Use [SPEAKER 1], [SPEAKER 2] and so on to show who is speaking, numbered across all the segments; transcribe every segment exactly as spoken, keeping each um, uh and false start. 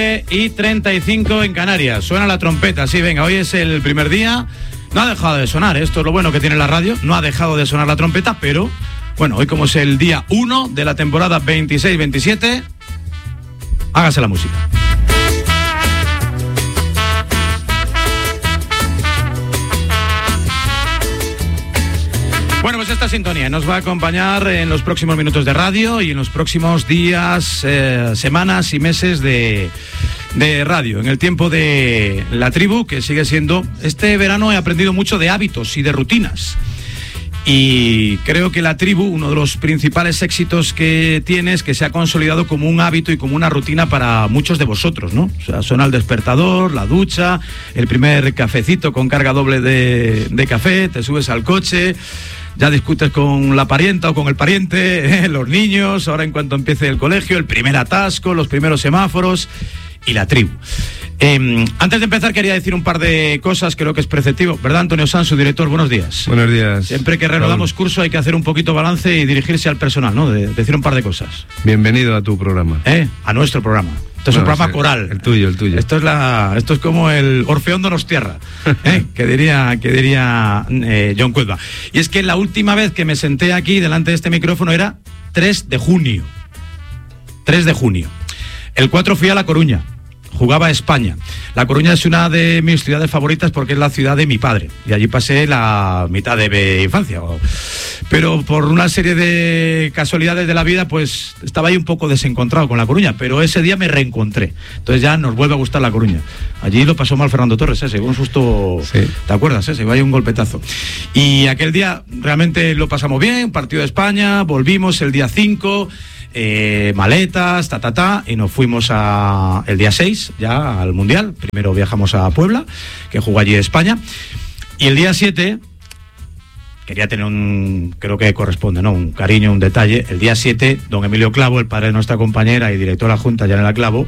[SPEAKER 1] y treinta y cinco en Canarias. Suena la trompeta, sí, venga, hoy es el primer día. No ha dejado de sonar, esto es lo bueno que tiene la radio. No ha dejado de sonar la trompeta, pero bueno, hoy como es el día uno de la temporada veintiséis veintisiete, hágase la música. Bueno, pues esta sintonía nos va a acompañar en los próximos minutos de radio y en los próximos días, eh, semanas y meses de, de radio. En el tiempo de La Tribu, que sigue siendo... Este verano he aprendido mucho de hábitos y de rutinas. Y creo que La Tribu, uno de los principales éxitos que tiene es que se ha consolidado como un hábito y como una rutina para muchos de vosotros, ¿no? O sea, suena el despertador, la ducha, el primer cafecito con carga doble de, de café, te subes al coche... Ya discutes con la parienta o con el pariente, ¿eh? Los niños, ahora en cuanto empiece el colegio, el primer atasco, los primeros semáforos y La Tribu. Eh, antes de empezar quería decir un par de cosas, creo que es preceptivo, ¿verdad, Antonio Sanz, su director? Buenos días.
[SPEAKER 2] Buenos días.
[SPEAKER 1] Siempre que reanudamos curso hay que hacer un poquito balance y dirigirse al personal, ¿no? De, de decir un par de cosas.
[SPEAKER 2] Bienvenido a tu programa.
[SPEAKER 1] ¿Eh? A nuestro programa. Esto es bueno, un programa
[SPEAKER 2] el,
[SPEAKER 1] coral.
[SPEAKER 2] El tuyo, el tuyo.
[SPEAKER 1] Esto es la, esto es como el Orfeón Donostiarra, ¿eh? que diría, que diría eh, John Cuelva. Y es que la última vez que me senté aquí delante de este micrófono era tres de junio. tres de junio. El cuatro fui a La Coruña. Jugaba a España. La Coruña es una de mis ciudades favoritas porque es la ciudad de mi padre. Y allí pasé la mitad de mi infancia. Pero por una serie de casualidades de la vida, pues estaba ahí un poco desencontrado con La Coruña. Pero ese día me reencontré. Entonces ya nos vuelve a gustar La Coruña. Allí lo pasó mal Fernando Torres, ese, un susto. Sí. ¿Te acuerdas? Ese, vaya un golpetazo. Y aquel día realmente lo pasamos bien. Partido de España, volvimos el día cinco. Eh, maletas, ta, ta, ta, y nos fuimos a, el día seis ya al Mundial. Primero viajamos a Puebla, que jugó allí España, y el día siete quería tener un, creo que corresponde, ¿no? Un cariño, un detalle. El día siete, don Emilio Clavo, el padre de nuestra compañera y director de la Junta, Yanela Clavo,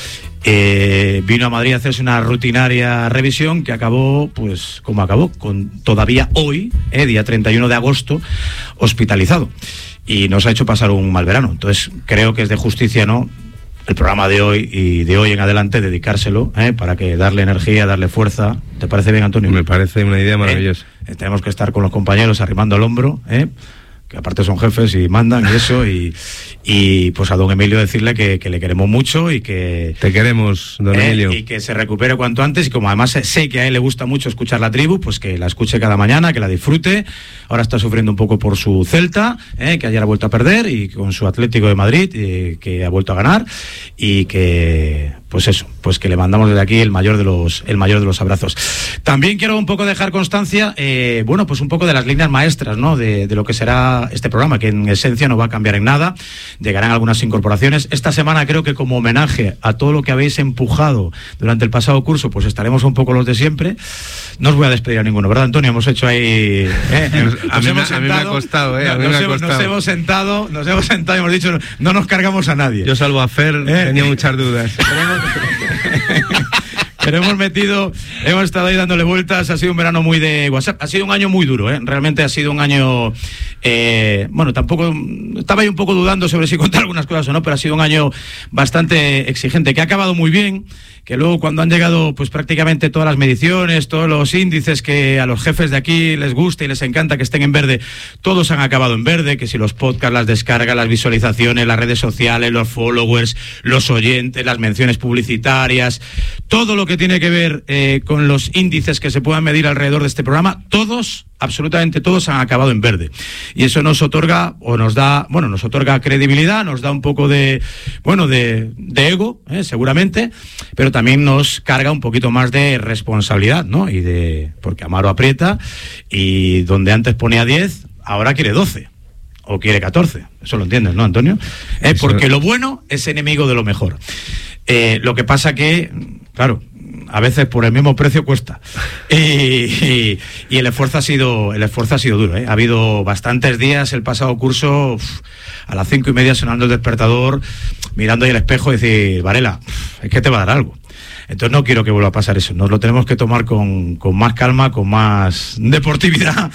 [SPEAKER 1] eh, vino a Madrid a hacerse una rutinaria revisión que acabó, pues, como acabó, con todavía hoy, eh, día treinta y uno de agosto, hospitalizado. Y nos ha hecho pasar un mal verano. Entonces creo que es de justicia, ¿no?, el programa de hoy y de hoy en adelante dedicárselo, ¿eh? Para que darle energía, darle fuerza. ¿Te parece bien, Antonio?
[SPEAKER 2] Me parece una idea maravillosa.
[SPEAKER 1] ¿Eh? Tenemos que estar con los compañeros arrimando el hombro, ¿eh? Que aparte son jefes y mandan y eso, y, y pues a don Emilio decirle que, que le queremos mucho y que...
[SPEAKER 2] Te queremos, don
[SPEAKER 1] eh,
[SPEAKER 2] Emilio.
[SPEAKER 1] Y que se recupere cuanto antes, y como además sé que a él le gusta mucho escuchar La Tribu, pues que la escuche cada mañana, que la disfrute. Ahora está sufriendo un poco por su Celta, eh, que ayer ha vuelto a perder, y con su Atlético de Madrid, eh, que ha vuelto a ganar, y que... Pues eso, pues que le mandamos desde aquí el mayor de los, el mayor de los abrazos. También quiero un poco dejar constancia, eh, bueno, pues un poco de las líneas maestras, ¿no?, de, de lo que será este programa, que en esencia no va a cambiar en nada. Llegarán algunas incorporaciones. Esta semana creo que como homenaje a todo lo que habéis empujado durante el pasado curso, pues estaremos un poco los de siempre. No os voy a despedir a ninguno, ¿verdad, Antonio? Hemos hecho ahí... Eh,
[SPEAKER 2] nos,
[SPEAKER 1] nos
[SPEAKER 2] a, mí
[SPEAKER 1] hemos
[SPEAKER 2] me, a mí me ha costado, ¿eh? A mí
[SPEAKER 1] nos,
[SPEAKER 2] me ha
[SPEAKER 1] hemos,
[SPEAKER 2] costado.
[SPEAKER 1] nos hemos sentado, nos hemos sentado y hemos dicho, no nos cargamos a nadie.
[SPEAKER 2] Yo salvo a Fer, eh, tenía muchas dudas.
[SPEAKER 1] Pero hemos metido, hemos estado ahí dándole vueltas. Ha sido un verano muy de WhatsApp. Ha sido un año muy duro, ¿eh? Realmente ha sido un año, eh, bueno, tampoco, estaba ahí un poco dudando sobre si contar algunas cosas o no, pero ha sido un año bastante exigente, que ha acabado muy bien, que luego cuando han llegado pues prácticamente todas las mediciones, todos los índices que a los jefes de aquí les gusta y les encanta que estén en verde, todos han acabado en verde, que si los podcasts, las descargas, las visualizaciones, las redes sociales, los followers, los oyentes, las menciones publicitarias, todo lo que tiene que ver eh, con los índices que se puedan medir alrededor de este programa, todos, absolutamente todos han acabado en verde. Y eso nos otorga, o nos da, bueno, nos otorga credibilidad, nos da un poco de, bueno, de, de ego, eh, seguramente, pero también nos carga un poquito más de responsabilidad, ¿no? Y de, porque Amaro aprieta, y donde antes ponía diez, ahora quiere doce. O quiere catorce. Eso lo entiendes, ¿no, Antonio? Eh, porque lo bueno es enemigo de lo mejor. Eh, lo que pasa que, claro, a veces por el mismo precio cuesta. Y, y, y el esfuerzo ha sido, el esfuerzo ha sido duro, ¿eh? Ha habido bastantes días el pasado curso, uf, a las cinco y media sonando el despertador, mirando ahí el espejo y decir, Varela, es que te va a dar algo. Entonces no quiero que vuelva a pasar eso. Nos lo tenemos que tomar con, con más calma, con más deportividad.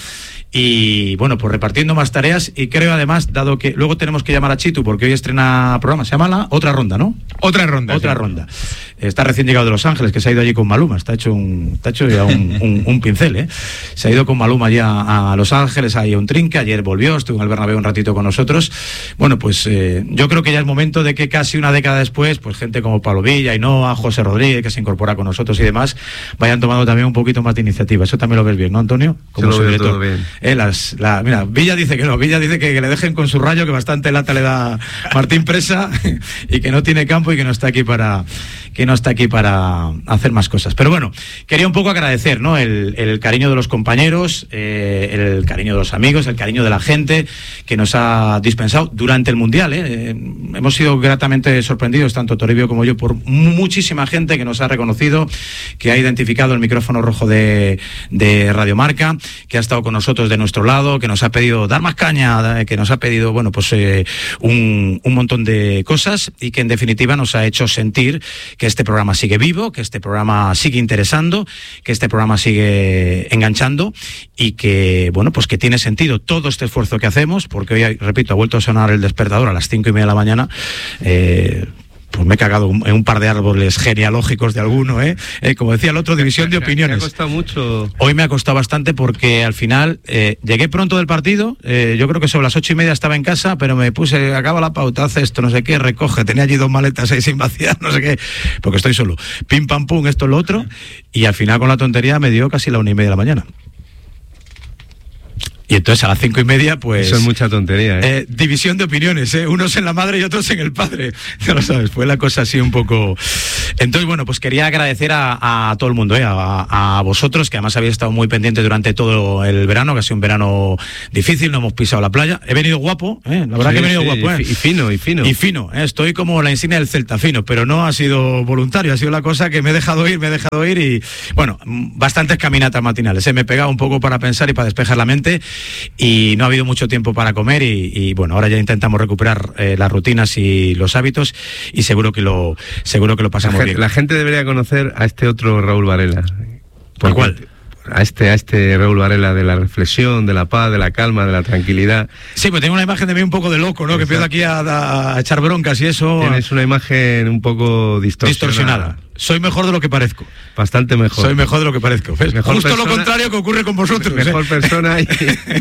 [SPEAKER 1] y bueno, pues repartiendo más tareas, y creo además, dado que luego tenemos que llamar a Chitu porque hoy estrena programa, se llama La Otra Ronda, ¿no?
[SPEAKER 3] Otra ronda.
[SPEAKER 1] Otra
[SPEAKER 3] sí.
[SPEAKER 1] ronda. Está recién llegado de Los Ángeles, que se ha ido allí con Maluma, está hecho un, está hecho ya un, un, un pincel, ¿eh? Se ha ido con Maluma ya a Los Ángeles, ahí un trinque, ayer volvió, estuvo en el Bernabéu un ratito con nosotros. Bueno, pues eh, yo creo que ya es momento de que casi una década después, pues gente como Pablo Villa, Ainhoa, José Rodríguez, que se incorpora con nosotros y demás, vayan tomando también un poquito más de iniciativa. Eso también lo ves bien, ¿no, Antonio? Como
[SPEAKER 2] su director. Todo bien.
[SPEAKER 1] Eh, las, la, mira, Villa dice que no, Villa dice que, que le dejen con su Rayo, que bastante lata le da Martín Presa y que no tiene campo y que no está aquí para que no está aquí para hacer más cosas. Pero bueno, quería un poco agradecer, ¿no? El, el cariño de los compañeros, eh, el cariño de los amigos, el cariño de la gente que nos ha dispensado durante el Mundial, ¿eh? Eh, hemos sido gratamente sorprendidos, tanto Toribio como yo, por muchísima gente que nos ha reconocido, que ha identificado el micrófono rojo de, de Radio Marca, que ha estado con nosotros de nuestro lado, que nos ha pedido dar más caña, que nos ha pedido, bueno, pues eh, un, un montón de cosas, y que en definitiva nos ha hecho sentir que este programa sigue vivo, que este programa sigue interesando, que este programa sigue enganchando, y que, bueno, pues que tiene sentido todo este esfuerzo que hacemos, porque hoy, repito, ha vuelto a sonar el despertador a las cinco y media de la mañana. eh, Pues me he cagado en un par de árboles genealógicos de alguno, ¿eh? eh como decía el otro, división de opiniones.
[SPEAKER 2] Me ha costado mucho.
[SPEAKER 1] Hoy me ha costado bastante porque al final eh, llegué pronto del partido, eh, yo creo que sobre las ocho y media estaba en casa, pero me puse, acaba la pauta, hace esto, no sé qué, recoge, tenía allí dos maletas ahí sin vaciar, no sé qué, porque estoy solo. Pim, pam, pum, esto, lo otro, y al final con la tontería me dio casi la una y media de la mañana. Y entonces a las cinco y media, pues...
[SPEAKER 2] Eso es mucha tontería, ¿eh?
[SPEAKER 1] eh división de opiniones, ¿eh? Unos en la madre y otros en el padre. Ya lo sabes, fue la cosa así un poco... Entonces, bueno, pues quería agradecer a, a todo el mundo, ¿eh? A, a vosotros, que además habéis estado muy pendientes durante todo el verano, que ha sido un verano difícil, no hemos pisado la playa. He venido guapo, ¿eh? La verdad sí, que he venido
[SPEAKER 2] sí,
[SPEAKER 1] guapo, ¿eh?
[SPEAKER 2] Y fino, y fino.
[SPEAKER 1] Y fino, ¿eh? Estoy como la insignia del Celta, fino, pero no ha sido voluntario, ha sido la cosa que me he dejado ir, me he dejado ir y... Bueno, bastantes caminatas matinales, ¿eh? Me he pegado un poco para pensar y para despejar la mente, y no ha habido mucho tiempo para comer, y, y bueno, ahora ya intentamos recuperar eh, las rutinas y los hábitos, y seguro que lo seguro que lo pasamos
[SPEAKER 2] la
[SPEAKER 1] bien.
[SPEAKER 2] Gente, la gente debería conocer a este otro Raúl Varela.
[SPEAKER 1] ¿Por cuál?
[SPEAKER 2] A este, a este Raúl Varela de la reflexión, de la paz, de la calma, de la tranquilidad.
[SPEAKER 1] Sí, pues tengo una imagen de mí un poco de loco, ¿no? Exacto. Que empiezo aquí a, a echar broncas y eso.
[SPEAKER 2] Tienes una imagen un poco distorsionada. distorsionada.
[SPEAKER 1] Soy mejor de lo que parezco.
[SPEAKER 2] Bastante mejor.
[SPEAKER 1] Soy mejor de lo que parezco. Mejor Justo persona, lo contrario que ocurre con vosotros.
[SPEAKER 2] Mejor
[SPEAKER 1] ¿eh?
[SPEAKER 2] persona y,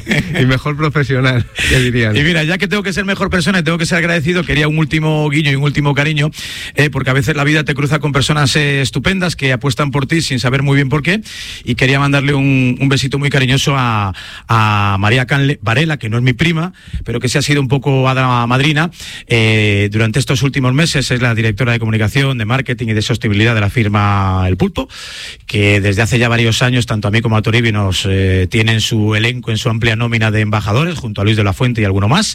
[SPEAKER 2] y mejor profesional, ¿qué dirían?
[SPEAKER 1] Y mira, ya que tengo que ser mejor persona y tengo que ser agradecido, quería un último guiño y un último cariño, eh, porque a veces la vida te cruza con personas eh, estupendas que apuestan por ti sin saber muy bien por qué, y quería mandarle un, un besito muy cariñoso a, a María Canle Varela, que no es mi prima, pero que sí ha sido un poco hada madrina eh, durante estos últimos meses. Es la directora de comunicación, de marketing y de sostenibilidad de la firma El Pulpo, que desde hace ya varios años, tanto a mí como a Toribio, nos eh, tiene en su elenco, en su amplia nómina de embajadores, junto a Luis de la Fuente y alguno más,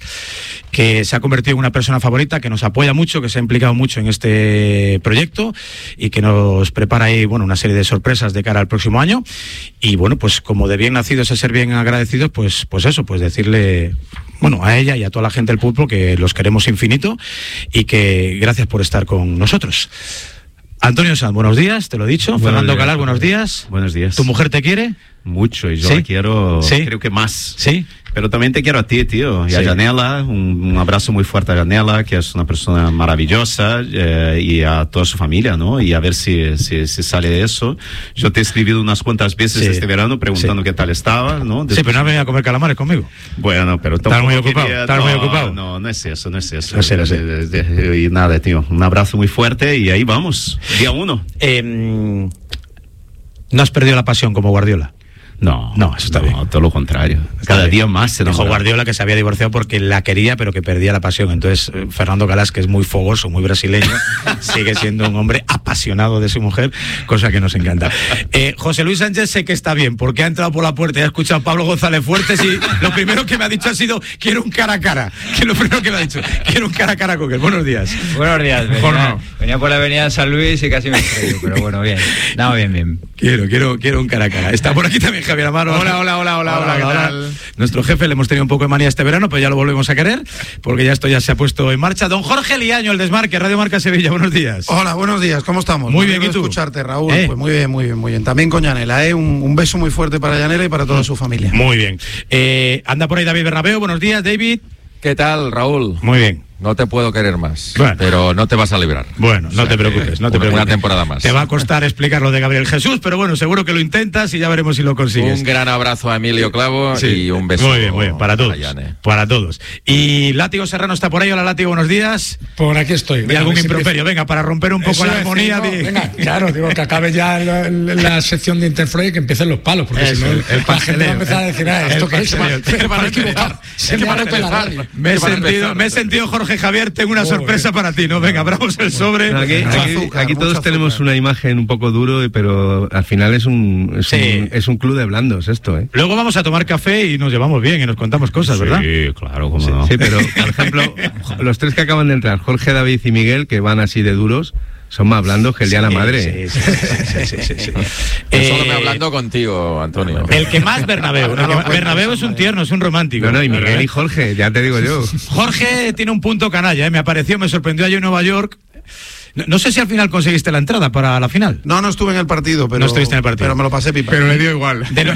[SPEAKER 1] que se ha convertido en una persona favorita, que nos apoya mucho, que se ha implicado mucho en este proyecto y que nos prepara ahí, bueno, una serie de sorpresas de cara al próximo año. Y bueno, pues como de bien nacidos a ser bien agradecidos, pues, pues eso, pues decirle, bueno, a ella y a toda la gente del Pulpo que los queremos infinito y que gracias por estar con nosotros. Antonio Sanz, buenos días, te lo he dicho. Buenos Fernando días, Calar, buenos días.
[SPEAKER 4] Buenos días.
[SPEAKER 1] ¿Tu mujer te quiere?
[SPEAKER 4] Mucho, y yo
[SPEAKER 1] ¿Sí?
[SPEAKER 4] la quiero,
[SPEAKER 1] ¿Sí?
[SPEAKER 4] creo que más.
[SPEAKER 1] Sí.
[SPEAKER 4] Pero también te quiero a ti, tío. Y sí. a Janela, un, un abrazo muy fuerte a Janela, que es una persona maravillosa, eh, y a toda su familia, ¿no? Y a ver si, si, si sale de eso. Yo te he escribido unas cuantas veces sí. este verano preguntando sí. qué tal estaba, ¿no?
[SPEAKER 1] Después... Sí, pero no has venido a comer calamares conmigo.
[SPEAKER 4] Bueno, pero
[SPEAKER 1] estás muy ocupado.
[SPEAKER 4] Quería...
[SPEAKER 1] Estás
[SPEAKER 4] no,
[SPEAKER 1] muy ocupado.
[SPEAKER 4] No, no es eso, no es eso.
[SPEAKER 1] No sé, no sé.
[SPEAKER 4] De, de, de, y nada, tío. Un abrazo muy fuerte y ahí vamos. Día uno.
[SPEAKER 1] Eh, ¿No has perdido la pasión como Guardiola?
[SPEAKER 4] No,
[SPEAKER 1] no, eso está
[SPEAKER 4] no,
[SPEAKER 1] bien.
[SPEAKER 4] Todo lo contrario.
[SPEAKER 1] Está
[SPEAKER 4] Cada
[SPEAKER 1] bien.
[SPEAKER 4] día más se
[SPEAKER 1] dijo Guardiola que se había divorciado porque la quería, pero que perdía la pasión. Entonces, eh, Fernando Galás, que es muy fogoso, muy brasileño, sigue siendo un hombre apasionado de su mujer, cosa que nos encanta. Eh, José Luis Sánchez sé que está bien, porque ha entrado por la puerta y ha escuchado a Pablo González Fuertes y lo primero que me ha dicho ha sido, quiero un cara a cara. Que lo primero que me ha dicho, quiero un cara a cara con él. Buenos días.
[SPEAKER 5] Buenos días. Venía,
[SPEAKER 1] no.
[SPEAKER 5] venía por la avenida de San Luis y casi me estrello, pero bueno, bien. No, bien, bien.
[SPEAKER 1] Quiero, quiero, quiero un cara a cara. Está por aquí también Javier Amaro.
[SPEAKER 3] Hola, hola, hola, hola, hola, ¿qué tal?
[SPEAKER 1] Nuestro jefe le hemos tenido un poco de manía este verano, pero ya lo volvemos a querer, porque ya esto ya se ha puesto en marcha. Don Jorge Liaño, el Desmarque, Radio Marca Sevilla, buenos días.
[SPEAKER 5] Hola, buenos días, ¿cómo estamos?
[SPEAKER 1] Muy bien, ¿y tú?
[SPEAKER 5] Escucharte, Raúl.
[SPEAKER 1] ¿Eh?
[SPEAKER 5] Pues muy bien, muy bien, muy bien. También con Yanela, ¿eh? Un, un beso muy fuerte para Yanela y para toda su familia.
[SPEAKER 1] Muy bien. Eh, anda por ahí David Bernabéu, buenos días, David.
[SPEAKER 6] ¿Qué tal, Raúl?
[SPEAKER 1] Muy bien.
[SPEAKER 6] No te puedo querer más,
[SPEAKER 1] bueno.
[SPEAKER 6] pero no te vas a librar.
[SPEAKER 1] Bueno, no
[SPEAKER 6] o sea,
[SPEAKER 1] te preocupes, no te
[SPEAKER 6] una,
[SPEAKER 1] preocupes.
[SPEAKER 6] Una temporada más.
[SPEAKER 1] Te va a costar explicar lo de Gabriel Jesús, pero bueno, seguro que lo intentas y ya veremos si lo consigues.
[SPEAKER 6] Un gran abrazo a Emilio Clavo
[SPEAKER 1] sí.
[SPEAKER 6] y un beso.
[SPEAKER 1] Muy bien, muy bien, para todos. Para todos. Y Látigo Serrano está por ahí. Hola, Látigo, buenos días.
[SPEAKER 7] Por aquí estoy.
[SPEAKER 1] De algún improperio, venga, para romper un poco Eso la armonía.
[SPEAKER 7] Decir, no,
[SPEAKER 1] de...
[SPEAKER 7] venga, claro, digo que acabe ya la, la sección de Interflow y que empiecen los palos, porque
[SPEAKER 1] Eso,
[SPEAKER 7] si no,
[SPEAKER 1] el, el
[SPEAKER 7] la gente va a empezar a decir, ah, esto que es, se va a equivocar. Se me ha roto la radio.
[SPEAKER 1] Me he sentido, me he sentido, Jorge Javier, tengo una sorpresa para ti, ¿no? Venga, abramos el sobre.
[SPEAKER 2] No, aquí aquí, azúcar, aquí todos tenemos una imagen un poco duro, pero al final es un es, sí. un es un club de blandos esto, ¿eh?
[SPEAKER 1] Luego vamos a tomar café y nos llevamos bien y nos contamos cosas, ¿verdad?
[SPEAKER 4] Sí, claro, cómo
[SPEAKER 2] sí,
[SPEAKER 4] no.
[SPEAKER 2] Sí, pero, por ejemplo, los tres que acaban de entrar, Jorge, David y Miguel, que van así de duros, son más blandos que el día de la madre.
[SPEAKER 1] Sí, sí, sí, sí, sí, sí.
[SPEAKER 6] Yo eh, solo me hablando contigo, Antonio.
[SPEAKER 1] El que más Bernabéu. El que más, Bernabéu es un tierno, es un romántico.
[SPEAKER 2] No, no, y Miguel y Jorge, ya te digo yo.
[SPEAKER 1] Jorge tiene un punto canalla, ¿eh? Me apareció, me sorprendió allí en Nueva York. No, no sé si al final conseguiste la entrada para la final.
[SPEAKER 5] No, no estuve en el partido, pero.
[SPEAKER 1] No estuviste en el partido.
[SPEAKER 5] Pero me lo pasé pipa.
[SPEAKER 3] Pero le dio igual.
[SPEAKER 1] De lo...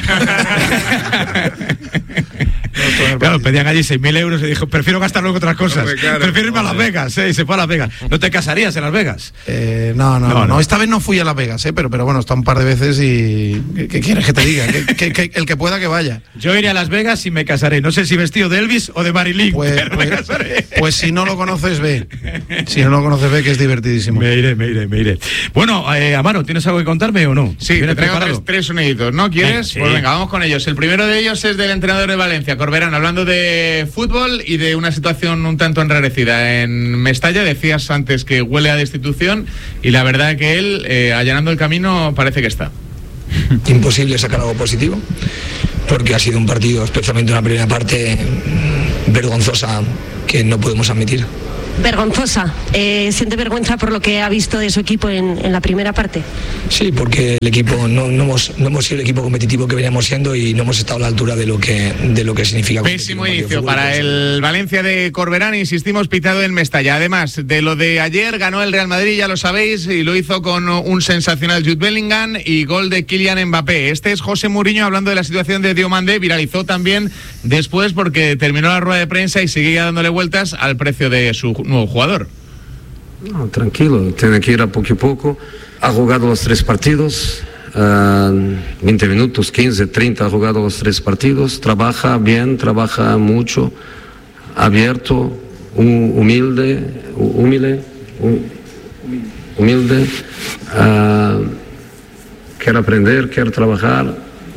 [SPEAKER 1] Claro, pedían allí seis mil euros y dijo, prefiero gastarlo en otras cosas. Hombre, claro, prefiero irme a Las Vegas, ¿eh? Y se fue a Las Vegas. ¿No te casarías en Las Vegas?
[SPEAKER 5] Eh, no, no, no, no, no. Esta vez no fui a Las Vegas, ¿eh? Pero, pero bueno, está un par de veces y... ¿Qué, qué quieres que te diga? que, que, que, el que pueda que vaya.
[SPEAKER 1] Yo iré a Las Vegas y me casaré. No sé si vestido de Elvis o de Marilyn,
[SPEAKER 5] pues,
[SPEAKER 1] pero
[SPEAKER 5] pues,
[SPEAKER 1] me casaré.
[SPEAKER 5] Pues si no lo conoces, ve. Si no lo conoces, ve, que es divertidísimo.
[SPEAKER 1] Me iré, me iré, me iré. Bueno, eh, Amaro, ¿tienes algo que contarme o no?
[SPEAKER 3] Sí, te traigo tres, tres soniditos, ¿no? ¿Quieres? Venga, sí. Pues venga, vamos con ellos. El primero de ellos es del entrenador de Valencia, Corberán, hablando de fútbol y de una situación un tanto enrarecida en Mestalla. Decías antes que huele a destitución y la verdad que él, eh, allanando el camino, parece que está.
[SPEAKER 8] Imposible sacar algo positivo, porque ha sido un partido, especialmente una primera parte, vergonzosa, que no podemos admitir.
[SPEAKER 9] Vergonzosa. Eh, ¿Siente vergüenza por lo que ha visto de su equipo en, en la primera parte?
[SPEAKER 8] Sí, porque el equipo no, no, hemos, no hemos sido el equipo competitivo que veníamos siendo y no hemos estado a la altura de lo que, de lo que significa.
[SPEAKER 3] Pésimo inicio para el Valencia de Corberán, insistimos, pitado en Mestalla. Además de lo de ayer, ganó el Real Madrid, ya lo sabéis, y lo hizo con un sensacional Jude Bellingham y gol de Kylian Mbappé. Este es José Mourinho hablando de la situación de Diomandé. Viralizó también después porque terminó la rueda de prensa y seguía dándole vueltas al precio de su nuevo jugador.
[SPEAKER 10] No, tranquilo, tiene que ir a poco a poco. Ha jugado los tres partidos, uh, veinte minutos, quince, treinta, ha jugado los tres partidos. Trabaja bien, trabaja mucho, abierto, humilde, humilde, humilde. Uh, quiere aprender, quiere trabajar.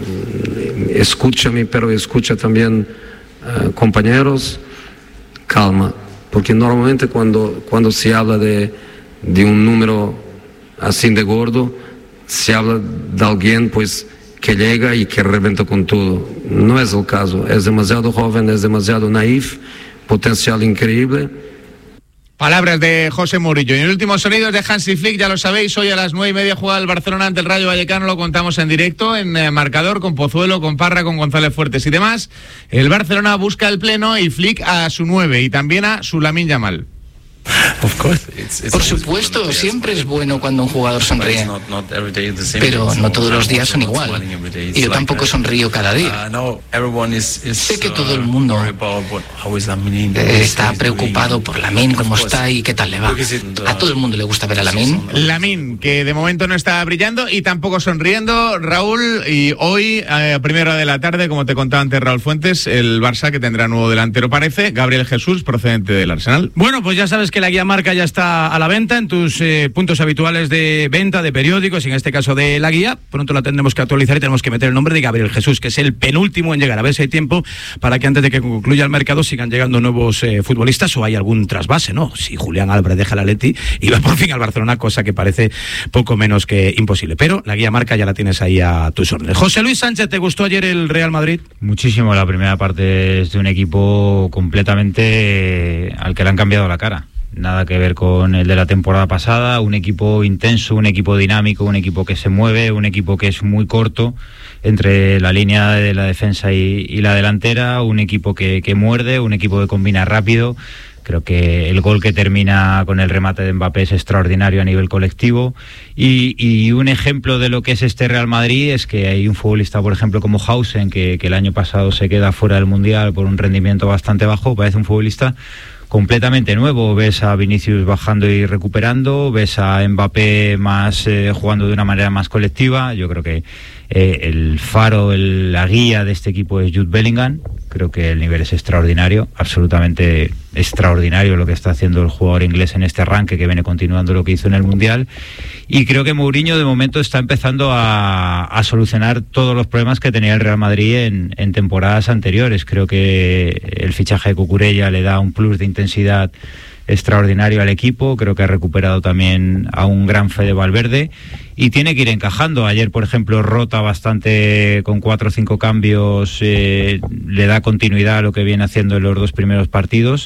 [SPEAKER 10] Escúchame, pero escucha también uh, compañeros. Calma. Porque normalmente cuando, cuando se habla de, de un número así de gordo, se habla de alguien pues que llega y que reventa con todo. No es el caso, es demasiado joven, es demasiado naif, potencial increíble.
[SPEAKER 3] Palabras de José Mourinho. Y el último sonido es de Hansi Flick, ya lo sabéis, hoy a las nueve y media juega el Barcelona ante el Rayo Vallecano, lo contamos en directo, en eh, marcador, con Pozuelo, con Parra, con González Fuertes y demás. El Barcelona busca el pleno y Flick a su nueve y también a su Lamine Yamal.
[SPEAKER 11] Por supuesto, siempre es bueno cuando un jugador sonríe, pero no todos los días son igual. Y yo tampoco sonrío cada día. Sé que todo el mundo está preocupado por Lamine, cómo está y qué tal le va. A todo el mundo le gusta ver a Lamine.
[SPEAKER 3] Lamine, que de momento no está brillando y tampoco sonriendo, Raúl. Y hoy, a primera hora de la tarde, como te contaba antes Raúl Fuentes, el Barça que tendrá nuevo delantero, parece, Gabriel Jesús, procedente del Arsenal.
[SPEAKER 1] Bueno, pues ya sabes que la guía Marca ya está a la venta en tus eh, puntos habituales de venta de periódicos, y en este caso de la guía. Pronto la tendremos que actualizar y tenemos que meter el nombre de Gabriel Jesús, que es el penúltimo en llegar. A ver si hay tiempo para que antes de que concluya el mercado sigan llegando nuevos eh, futbolistas o hay algún trasvase, ¿no? Si Julián Álvarez deja el Atleti y va por fin al Barcelona, cosa que parece poco menos que imposible. Pero la guía Marca ya la tienes ahí a tus órdenes. José Luis Sánchez, ¿te gustó ayer el Real Madrid?
[SPEAKER 12] Muchísimo. La primera parte es de un equipo completamente al que le han cambiado la cara. nada que ver con el de la temporada pasada, un equipo intenso, un equipo dinámico, un equipo que se mueve, un equipo que es muy corto entre la línea de la defensa y, y la delantera, un equipo que, que muerde, un equipo que combina rápido. Creo que el gol que termina con el remate de Mbappé es extraordinario a nivel colectivo y, y un ejemplo de lo que es este Real Madrid es que hay un futbolista, por ejemplo, como Hausen, que, que el año pasado se queda fuera del Mundial por un rendimiento bastante bajo. Parece un futbolista completamente nuevo. Ves a Vinicius bajando y recuperando, ves a Mbappé más eh, jugando de una manera más colectiva. Yo creo que eh, el faro, el, la guía de este equipo es Jude Bellingham. Creo que el nivel es extraordinario, absolutamente extraordinario lo que está haciendo el jugador inglés en este arranque, que viene continuando lo que hizo en el Mundial. Y creo que Mourinho de momento está empezando a, a solucionar todos los problemas que tenía el Real Madrid en, en temporadas anteriores. Creo que el fichaje de Cucurella le da un plus de intensidad extraordinario al equipo. Creo que ha recuperado también a un gran Fede Valverde y tiene que ir encajando. Ayer, por ejemplo, rota bastante con cuatro o cinco cambios, eh, le da continuidad a lo que viene haciendo en los dos primeros partidos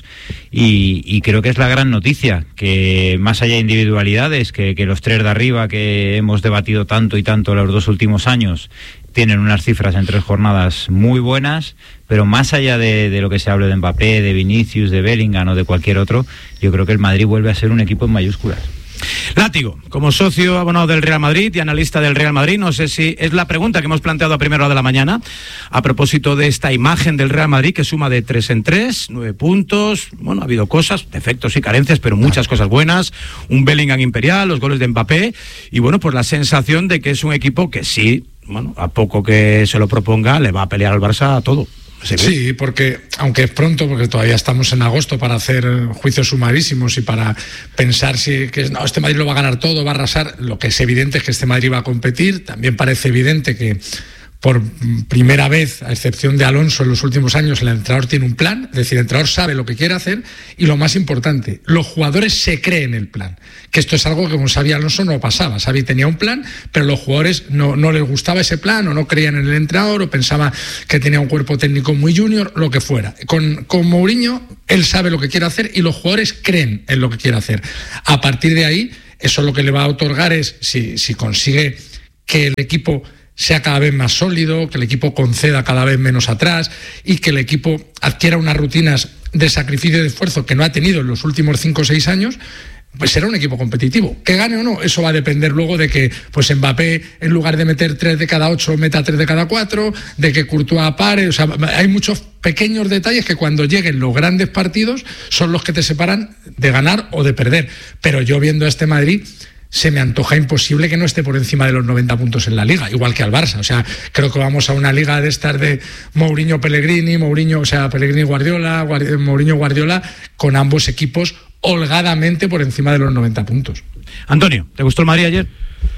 [SPEAKER 12] y, y creo que es la gran noticia, que más allá de individualidades, que, que los tres de arriba que hemos debatido tanto y tanto los dos últimos años tienen unas cifras en tres jornadas muy buenas, pero más allá de, de lo que se hable de Mbappé, de Vinicius, de Bellingham o de cualquier otro, yo creo que el Madrid vuelve a ser un equipo en mayúsculas.
[SPEAKER 1] Látigo, como socio abonado del Real Madrid y analista del Real Madrid, no sé si es la pregunta que hemos planteado a primera hora de la mañana a propósito de esta imagen del Real Madrid que suma de tres en tres, nueve puntos. Bueno, ha habido cosas, defectos y carencias, pero muchas cosas buenas, un Bellingham imperial, los goles de Mbappé y bueno, pues la sensación de que es un equipo que sí, bueno, a poco que se lo proponga le va a pelear al Barça a todo.
[SPEAKER 7] Sí, porque aunque es pronto, porque todavía estamos en agosto para hacer juicios sumarísimos y para pensar si que no, este Madrid lo va a ganar todo, va a arrasar, lo que es evidente es que este Madrid va a competir. También parece evidente que por primera vez, a excepción de Alonso en los últimos años, el entrenador tiene un plan, es decir, el entrenador sabe lo que quiere hacer y lo más importante, los jugadores se creen el plan, que esto es algo que con Xavi Alonso no pasaba. Xavi tenía un plan, pero los jugadores no, no les gustaba ese plan o no creían en el entrenador o pensaban que tenía un cuerpo técnico muy junior, lo que fuera. Con, con Mourinho, él sabe lo que quiere hacer y los jugadores creen en lo que quiere hacer. A partir de ahí, eso lo que le va a otorgar es, si, si consigue que el equipo sea cada vez más sólido, que el equipo conceda cada vez menos atrás y que el equipo adquiera unas rutinas de sacrificio y de esfuerzo que no ha tenido en los últimos cinco o seis años, pues será un equipo competitivo. Que gane o no, eso va a depender luego de que pues Mbappé, en lugar de meter tres de cada ocho, meta tres de cada cuatro, de que Courtois pare. O sea, hay muchos pequeños detalles que cuando lleguen los grandes partidos son los que te separan de ganar o de perder. Pero yo viendo a este Madrid, se me antoja imposible que no esté por encima de los noventa puntos en la Liga, igual que al Barça. O sea, creo que vamos a una Liga de estas de Mourinho-Pellegrini, Mourinho, o sea, Pellegrini-Guardiola, Guardi- Mourinho-Guardiola, con ambos equipos holgadamente por encima de los noventa puntos.
[SPEAKER 1] Antonio, ¿te gustó el Madrid ayer?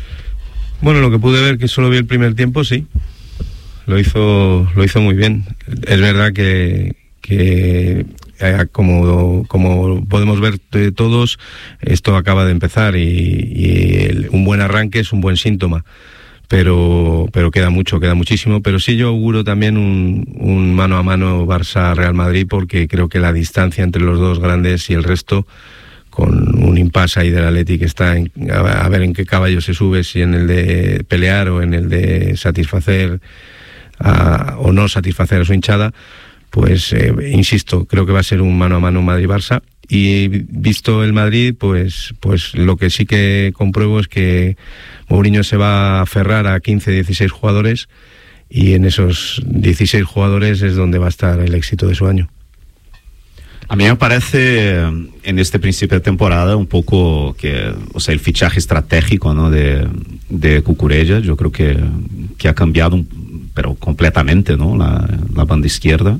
[SPEAKER 2] Bueno, lo que pude ver, que solo vi el primer tiempo, sí. Lo hizo, lo hizo muy bien. Es verdad que... que Eh, como, como podemos ver eh, todos, esto acaba de empezar y, y el, un buen arranque es un buen síntoma, pero, pero queda mucho, queda muchísimo. Pero sí yo auguro también un, un mano a mano Barça-Real Madrid, porque creo que la distancia entre los dos grandes y el resto, con un impasse ahí del Atleti que está en, a, a ver en qué caballo se sube, si en el de pelear o en el de satisfacer a, o no satisfacer a su hinchada. Pues eh, insisto, creo que va a ser un mano a mano Madrid-Barça, y visto el Madrid, pues, pues lo que sí que compruebo es que Mourinho se va a aferrar a quince, dieciséis jugadores, y en esos dieciséis jugadores es donde va a estar el éxito de su año.
[SPEAKER 4] A mí me parece en este principio de temporada un poco que, o sea, el fichaje estratégico, ¿no?, de, de Cucurella, yo creo que, que ha cambiado un pero completamente, ¿no?, la, la banda izquierda.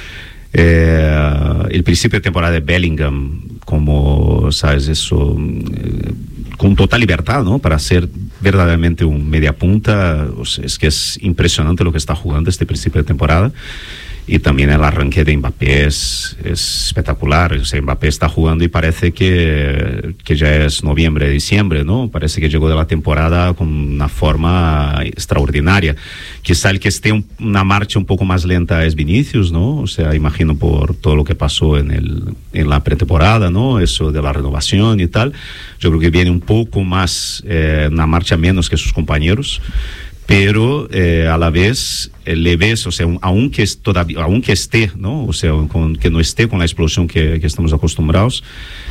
[SPEAKER 4] Eh, el principio de temporada de Bellingham, como, sabes, eso, eh, con total libertad, ¿no?, para ser verdaderamente un mediapunta. O sea, es que es impresionante lo que está jugando este principio de temporada. y también el arranque de Mbappé es, es espectacular. O sea, Mbappé está jugando y parece que, que ya es noviembre, diciembre, ¿no? Parece que llegó de la temporada con una forma extraordinaria. Quizá el que esté un, una marcha un poco más lenta es Vinicius, ¿no? O sea, imagino por todo lo que pasó en, el, en la pretemporada, ¿no? Eso de la renovación y tal. Yo creo que viene un poco más, eh, una marcha menos que sus compañeros. Pero eh, a la vez eh, le ves, o sea, un, aunque, es todavía, aunque esté, ¿no? O sea, con, que no esté con la explosión que, que estamos acostumbrados,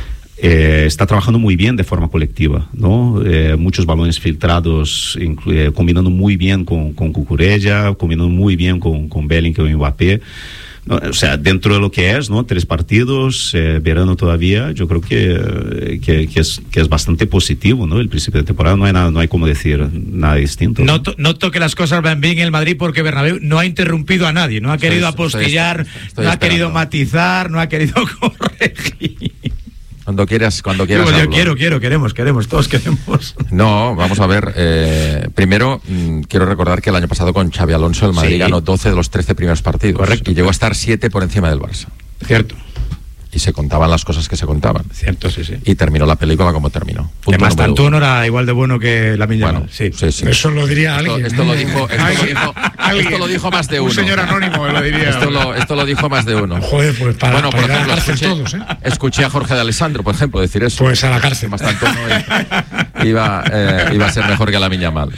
[SPEAKER 4] eh, está trabajando muy bien de forma colectiva, ¿no? Eh, muchos balones filtrados, eh, combinando muy bien con, con Cucurella, combinando muy bien con, con Bellingham y Mbappé. No, o sea, dentro de lo que es, ¿no? Tres partidos, eh, verano todavía, yo creo que, que, que, es, que es bastante positivo, ¿no? El principio de temporada no hay nada, no hay como decir nada distinto.
[SPEAKER 1] ¿no? Noto, noto que las cosas van bien en el Madrid porque Bernabéu no ha interrumpido a nadie, no ha querido estoy, apostillar, estoy, estoy no ha querido matizar, no ha querido corregir.
[SPEAKER 6] Cuando quieras, cuando quieras.
[SPEAKER 1] Yo, yo quiero, quiero, queremos, queremos, todos queremos.
[SPEAKER 6] No, vamos a ver. Eh, primero, mmm, quiero recordar que el año pasado con Xabi Alonso el Madrid sí. ganó doce de los trece primeros partidos.
[SPEAKER 1] Correcto.
[SPEAKER 6] Y llegó a estar siete por encima del Barça.
[SPEAKER 1] Cierto.
[SPEAKER 6] Y se contaban las cosas que se contaban.
[SPEAKER 1] Cierto, sí, sí.
[SPEAKER 6] Y terminó la película como terminó.
[SPEAKER 1] Además, tanto no era igual de bueno que Lamine Yamal.
[SPEAKER 6] Bueno,
[SPEAKER 1] sí.
[SPEAKER 6] sí, sí.
[SPEAKER 7] Eso lo diría alguien.
[SPEAKER 6] Esto, esto, lo, dijo, esto, lo, dijo, esto lo dijo más de uno.
[SPEAKER 3] Un señor anónimo lo diría.
[SPEAKER 6] Esto lo, esto lo dijo más de uno.
[SPEAKER 7] Joder, pues para,
[SPEAKER 6] bueno,
[SPEAKER 7] para
[SPEAKER 6] por ejemplo,
[SPEAKER 7] ir a la cárcel
[SPEAKER 6] escuché,
[SPEAKER 7] todos, ¿eh?
[SPEAKER 6] escuché a Jorge de Alessandro, por ejemplo, decir eso.
[SPEAKER 7] Pues a la cárcel.
[SPEAKER 6] Más tanto no iba, eh, iba a ser mejor que Lamine Yamal.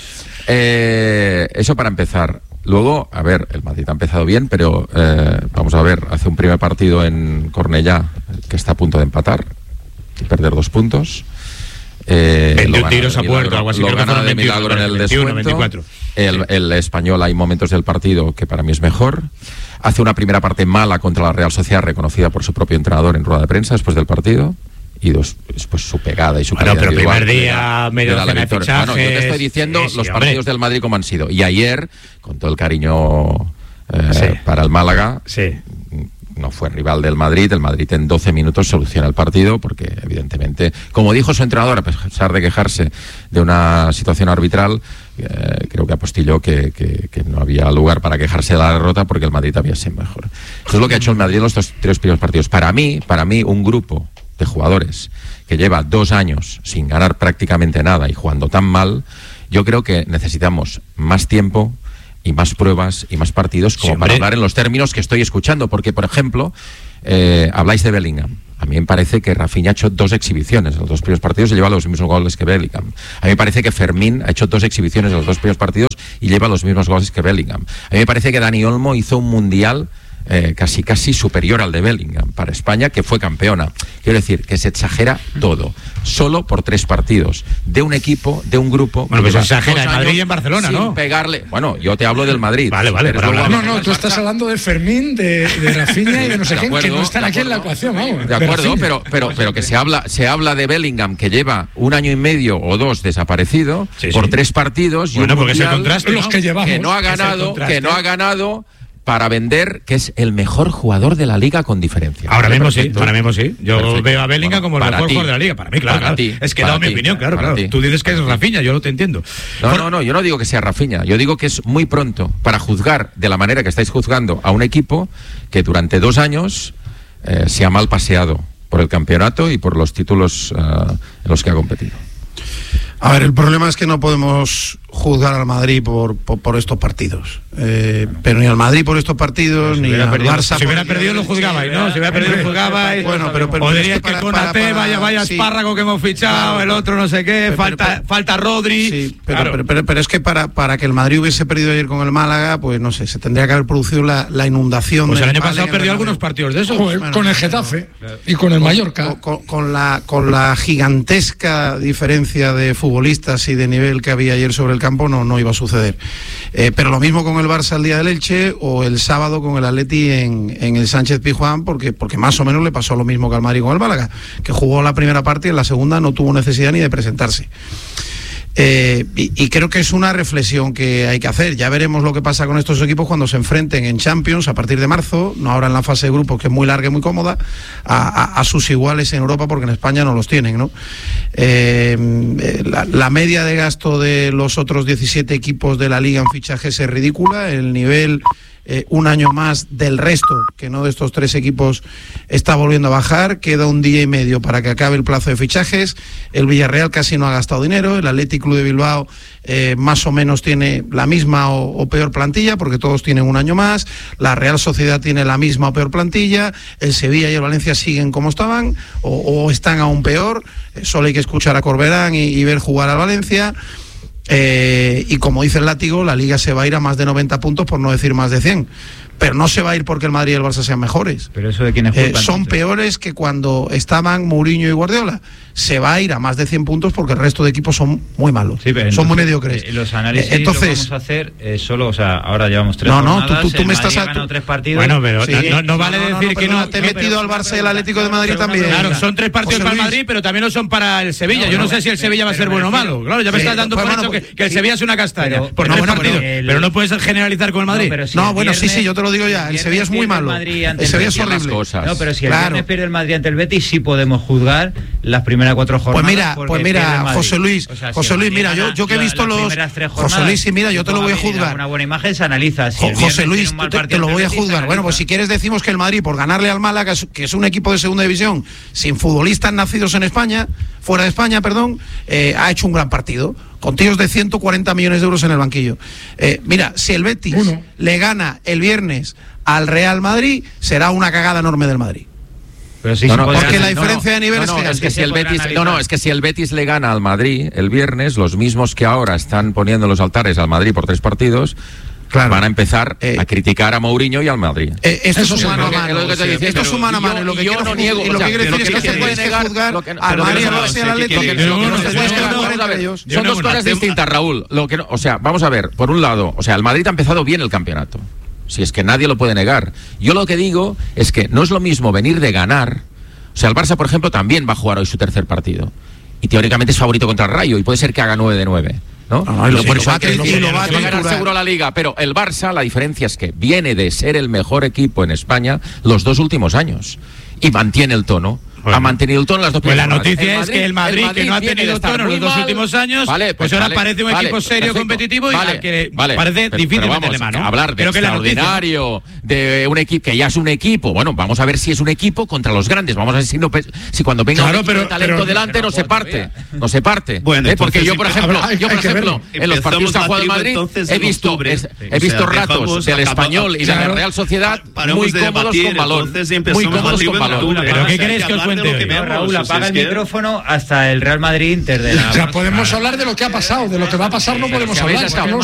[SPEAKER 6] Eh, eso para empezar. Luego, a ver, el Madrid ha empezado bien, pero eh, vamos a ver, hace un primer partido en Cornellá que está a punto de empatar y perder dos puntos.
[SPEAKER 1] Eh, veintiún tiros a puerta, algo así.
[SPEAKER 6] Lo gana de milagro en el descuento. El, el Español, hay momentos del partido que para mí es mejor. Hace una primera parte mala contra la Real Sociedad, reconocida por su propio entrenador en rueda de prensa después del partido. Y dos, después su pegada y su
[SPEAKER 1] bueno, pero primer día, medio de la fichajes.
[SPEAKER 6] Bueno, yo te estoy diciendo sí, sí, los partidos hombre. del Madrid como han sido. Y ayer, con todo el cariño eh, sí. para el Málaga,
[SPEAKER 1] sí.
[SPEAKER 6] no fue rival del Madrid. El Madrid en doce minutos soluciona el partido porque, evidentemente, como dijo su entrenador, a pesar de quejarse de una situación arbitral, eh, creo que apostilló que, que, que no había lugar para quejarse de la derrota porque el Madrid había sido mejor. Eso es lo que ha hecho el Madrid en los dos, tres primeros partidos. Para mí, para mí, un grupo de jugadores que lleva dos años sin ganar prácticamente nada y jugando tan mal, yo creo que necesitamos más tiempo y más pruebas y más partidos como sí, para hablar en los términos que estoy escuchando, porque por ejemplo eh, habláis de Bellingham. A mí me parece que Rafinha ha hecho dos exhibiciones en los dos primeros partidos y lleva los mismos goles que Bellingham. A mí me parece que Fermín ha hecho dos exhibiciones en los dos primeros partidos y lleva los mismos goles que Bellingham. A mí me parece que Dani Olmo hizo un mundial Eh, casi casi superior al de Bellingham para España, que fue campeona. Quiero decir que se exagera todo, solo por tres partidos de un equipo, de un grupo.
[SPEAKER 1] Bueno, pues se exagera en Madrid y en Barcelona,
[SPEAKER 6] sin
[SPEAKER 1] ¿no?
[SPEAKER 6] pegarle. Bueno, yo te hablo del Madrid.
[SPEAKER 1] Vale, vale.
[SPEAKER 7] Pero no, no, no, tú estás hablando de Fermín, de, de Rafinha y de no sé quién, que no están aquí en la ecuación, vamos.
[SPEAKER 6] De acuerdo, pero, pero, pero que se habla, se habla de Bellingham, que lleva un año y medio o dos desaparecido sí, por sí. tres partidos.
[SPEAKER 1] Bueno,
[SPEAKER 6] y un
[SPEAKER 1] porque
[SPEAKER 6] mundial,
[SPEAKER 1] es el contraste,
[SPEAKER 7] los que llevamos,
[SPEAKER 6] que no ha ganado, que no ha ganado. Para vender que es el mejor jugador de la liga con diferencia.
[SPEAKER 1] Ahora mismo sí, ahora mismo sí. Yo Perfecto. veo a Bellingham bueno, como el mejor
[SPEAKER 6] ti,
[SPEAKER 1] jugador de la liga. Para mí, claro.
[SPEAKER 6] Para
[SPEAKER 1] claro.
[SPEAKER 6] Ti,
[SPEAKER 1] es que he dado mi
[SPEAKER 6] ti,
[SPEAKER 1] opinión, claro, claro.
[SPEAKER 6] Ti,
[SPEAKER 1] Tú dices que es Rafinha, yo no te entiendo.
[SPEAKER 6] No, no, no, yo no digo que sea Rafinha. Yo digo que es muy pronto para juzgar de la manera que estáis juzgando a un equipo que durante dos años eh, se ha mal paseado por el campeonato y por los títulos uh, en los que ha competido.
[SPEAKER 5] A ver, el problema es que no podemos juzgar al Madrid por, por, por estos partidos. Eh, pero ni al Madrid por estos partidos, si ni al
[SPEAKER 1] perdido,
[SPEAKER 5] Barça.
[SPEAKER 1] Si hubiera perdido lo juzgabais, ¿no? Si hubiera perdido lo juzgabais.
[SPEAKER 5] Bueno, pero, pero
[SPEAKER 1] o dirías que,
[SPEAKER 5] que
[SPEAKER 1] con
[SPEAKER 5] para,
[SPEAKER 1] A T,
[SPEAKER 5] para,
[SPEAKER 1] vaya, vaya
[SPEAKER 5] sí.
[SPEAKER 1] espárrago que hemos fichado, claro. El otro no sé qué, pero, falta, pero, falta Rodri.
[SPEAKER 5] Sí, pero,
[SPEAKER 1] claro.
[SPEAKER 5] pero, pero, pero es que para, para que el Madrid hubiese perdido ayer con el Málaga, pues no sé, se tendría que haber producido la, la inundación.
[SPEAKER 1] Pues el año
[SPEAKER 5] Málaga,
[SPEAKER 1] pasado perdió algunos partidos de esos.
[SPEAKER 7] Joder, bueno, con el Getafe claro. y con el
[SPEAKER 5] con,
[SPEAKER 7] Mallorca.
[SPEAKER 5] Con, con, con, la, con la gigantesca diferencia de futbolistas y de nivel que había ayer sobre el campo, no, no iba a suceder. Eh, pero lo mismo con el Barça el día del Elche o el sábado con el Atleti en, en el Sánchez Pizjuán, porque, porque más o menos le pasó lo mismo que al Madrid con el Málaga, que jugó la primera parte y en la segunda no tuvo necesidad ni de presentarse. Eh, y, y creo que es una reflexión que hay que hacer. Ya veremos lo que pasa con estos equipos cuando se enfrenten en Champions a partir de marzo, no ahora en la fase de grupos, que es muy larga y muy cómoda, a, a, a sus iguales en Europa, porque en España no los tienen, ¿no? Eh, la, la media de gasto de los otros diecisiete equipos de la liga en fichajes es ridícula, el nivel eh, un año más del resto, que no de estos tres equipos, está volviendo a bajar. Queda un día y medio para que acabe el plazo de fichajes. El Villarreal casi no ha gastado dinero, el Athletic Club de Bilbao eh, más o menos tiene la misma o, o peor plantilla, porque todos tienen un año más. La Real Sociedad tiene la misma o peor plantilla. El Sevilla y el Valencia siguen como estaban o, o están aún peor. Eh, solo hay que escuchar a Corberán y, y ver jugar al Valencia. Eh, y como dice el látigo, la Liga se va a ir a más de noventa puntos, por no decir más de cien. Pero no se va a ir porque el Madrid y el Barça sean mejores.
[SPEAKER 12] Pero eso de quién es culpa,
[SPEAKER 5] eh, son peores que cuando estaban Mourinho y Guardiola. Se va a ir a más de cien puntos porque el resto de equipos son muy malos,
[SPEAKER 12] sí,
[SPEAKER 5] son
[SPEAKER 12] entonces,
[SPEAKER 5] muy mediocres.
[SPEAKER 12] Eh, los análisis
[SPEAKER 5] eh, entonces,
[SPEAKER 12] lo vamos a hacer eh, solo, o sea, ahora llevamos tres
[SPEAKER 5] no, no,
[SPEAKER 12] jornadas,
[SPEAKER 5] tú, tú, tú me
[SPEAKER 12] Madrid
[SPEAKER 5] estás
[SPEAKER 12] ha ganado tres partidos.
[SPEAKER 1] Bueno, pero
[SPEAKER 5] sí,
[SPEAKER 1] no, no vale
[SPEAKER 5] no, no,
[SPEAKER 1] decir
[SPEAKER 5] no,
[SPEAKER 1] que no.
[SPEAKER 5] Te he
[SPEAKER 1] no,
[SPEAKER 5] metido
[SPEAKER 1] pero,
[SPEAKER 5] al Barça y el Atlético de Madrid también.
[SPEAKER 1] Claro, son tres partidos
[SPEAKER 5] José
[SPEAKER 1] para el
[SPEAKER 5] Luis.
[SPEAKER 1] Madrid, pero también lo son para el Sevilla.
[SPEAKER 5] No,
[SPEAKER 1] Yo no,
[SPEAKER 5] no,
[SPEAKER 1] sé si el Sevilla va a ser bueno o malo. Claro, ya me
[SPEAKER 5] sí,
[SPEAKER 1] estás dando
[SPEAKER 5] pues,
[SPEAKER 1] por
[SPEAKER 5] bueno,
[SPEAKER 1] hecho que,
[SPEAKER 5] pues,
[SPEAKER 1] que el
[SPEAKER 5] sí,
[SPEAKER 1] Sevilla es una castaña.
[SPEAKER 12] pero,
[SPEAKER 1] por
[SPEAKER 12] no,
[SPEAKER 1] tres
[SPEAKER 12] bueno,
[SPEAKER 1] partidos.
[SPEAKER 12] pero, el,
[SPEAKER 1] pero no puedes generalizar con el Madrid.
[SPEAKER 12] No, pero si
[SPEAKER 5] no
[SPEAKER 12] el
[SPEAKER 5] bueno,
[SPEAKER 12] viernes,
[SPEAKER 5] sí, sí, yo te lo digo ya. El Sevilla es muy malo. El, el Sevilla es horrible.
[SPEAKER 12] No, pero si el
[SPEAKER 5] claro.
[SPEAKER 12] viernes pierde el Madrid ante el Betis, sí podemos juzgar las primeras cuatro jornadas.
[SPEAKER 5] Pues mira, pues mira, José Luis,
[SPEAKER 12] o sea, si
[SPEAKER 5] José Luis, mira, yo, yo que he visto
[SPEAKER 12] las
[SPEAKER 5] los José Luis, sí, mira, yo te lo voy a juzgar.
[SPEAKER 12] Una buena imagen se analiza. Si
[SPEAKER 5] José Luis, te, te lo voy a juzgar. Bueno, pues si quieres decimos que el Madrid, por ganarle al Málaga, que es un equipo de segunda división, sin futbolistas nacidos en España, fuera de España, perdón, eh, ha hecho un gran partido, con tíos de ciento cuarenta millones de euros en el banquillo. Eh, mira, si el Betis Uno. le gana el viernes al Real Madrid, será una cagada enorme del Madrid.
[SPEAKER 12] Pero sí,
[SPEAKER 6] no, no,
[SPEAKER 5] porque
[SPEAKER 6] no,
[SPEAKER 5] la diferencia
[SPEAKER 6] no,
[SPEAKER 5] de nivel
[SPEAKER 6] no, no,
[SPEAKER 5] es,
[SPEAKER 6] es que si el Betis, no, no, es que si el Betis le gana al Madrid el viernes, los mismos que ahora están poniendo los altares al Madrid por tres partidos, claro, van a empezar eh, a criticar a Mourinho y al Madrid.
[SPEAKER 5] Eh, esto es humano a mano. Esto es humano a mano.
[SPEAKER 6] Y
[SPEAKER 5] lo que
[SPEAKER 6] yo no niego,
[SPEAKER 5] y lo que quiero decir es que se puede negar al Madrid, al Barça y al Atlético.
[SPEAKER 6] Son dos cosas distintas, Raúl. Lo que, o sea, vamos a ver, por un lado, o sea, el Madrid ha empezado bien el campeonato. Si es que nadie lo puede negar. Yo lo que digo es que no es lo mismo venir de ganar. O sea, el Barça, por ejemplo, también va a jugar hoy su tercer partido. Y teóricamente es favorito contra el Rayo. Y puede ser que haga nueve de nueve. ¿No?
[SPEAKER 5] No, no,
[SPEAKER 6] lo, por
[SPEAKER 5] lo
[SPEAKER 6] eso
[SPEAKER 5] va,
[SPEAKER 6] que,
[SPEAKER 5] lo
[SPEAKER 6] que,
[SPEAKER 5] va,
[SPEAKER 6] que va a ganar seguro la Liga. Pero el Barça, la diferencia es que viene de ser el mejor equipo en España los dos últimos años. Y mantiene el tono. Bueno. Ha mantenido el tono las dos
[SPEAKER 1] primeras. Pues la
[SPEAKER 6] noticia
[SPEAKER 1] Madrid, es que el Madrid, el Madrid que no ha tenido el tono los dos mal. últimos años, vale, pues, pues ahora vale, parece un vale, equipo serio, perfecto, competitivo y vale, al que vale, parece
[SPEAKER 6] pero,
[SPEAKER 1] difícil
[SPEAKER 6] pero vamos,
[SPEAKER 1] meterle mano.
[SPEAKER 6] Hablar de
[SPEAKER 1] pero
[SPEAKER 6] extraordinario, de un equipo que ya es un equipo. Bueno, vamos a ver si es un equipo contra los grandes. Vamos a ver si, no, si cuando venga claro, un pero, talento pero, delante pero, no se parte. No se parte. Bueno, ¿eh? Porque yo, por ejemplo, yo, por ejemplo en los partidos que ha jugado el Madrid, he visto he visto ratos del Español y de la Real Sociedad muy cómodos con balón. Muy cómodos con balón.
[SPEAKER 12] ¿Pero qué queréis que os cuente? Raúl, apaga el micrófono hasta el Real Madrid Inter de la...
[SPEAKER 7] O sea, podemos hablar de lo que ha pasado, de lo que va a pasar no podemos hablar.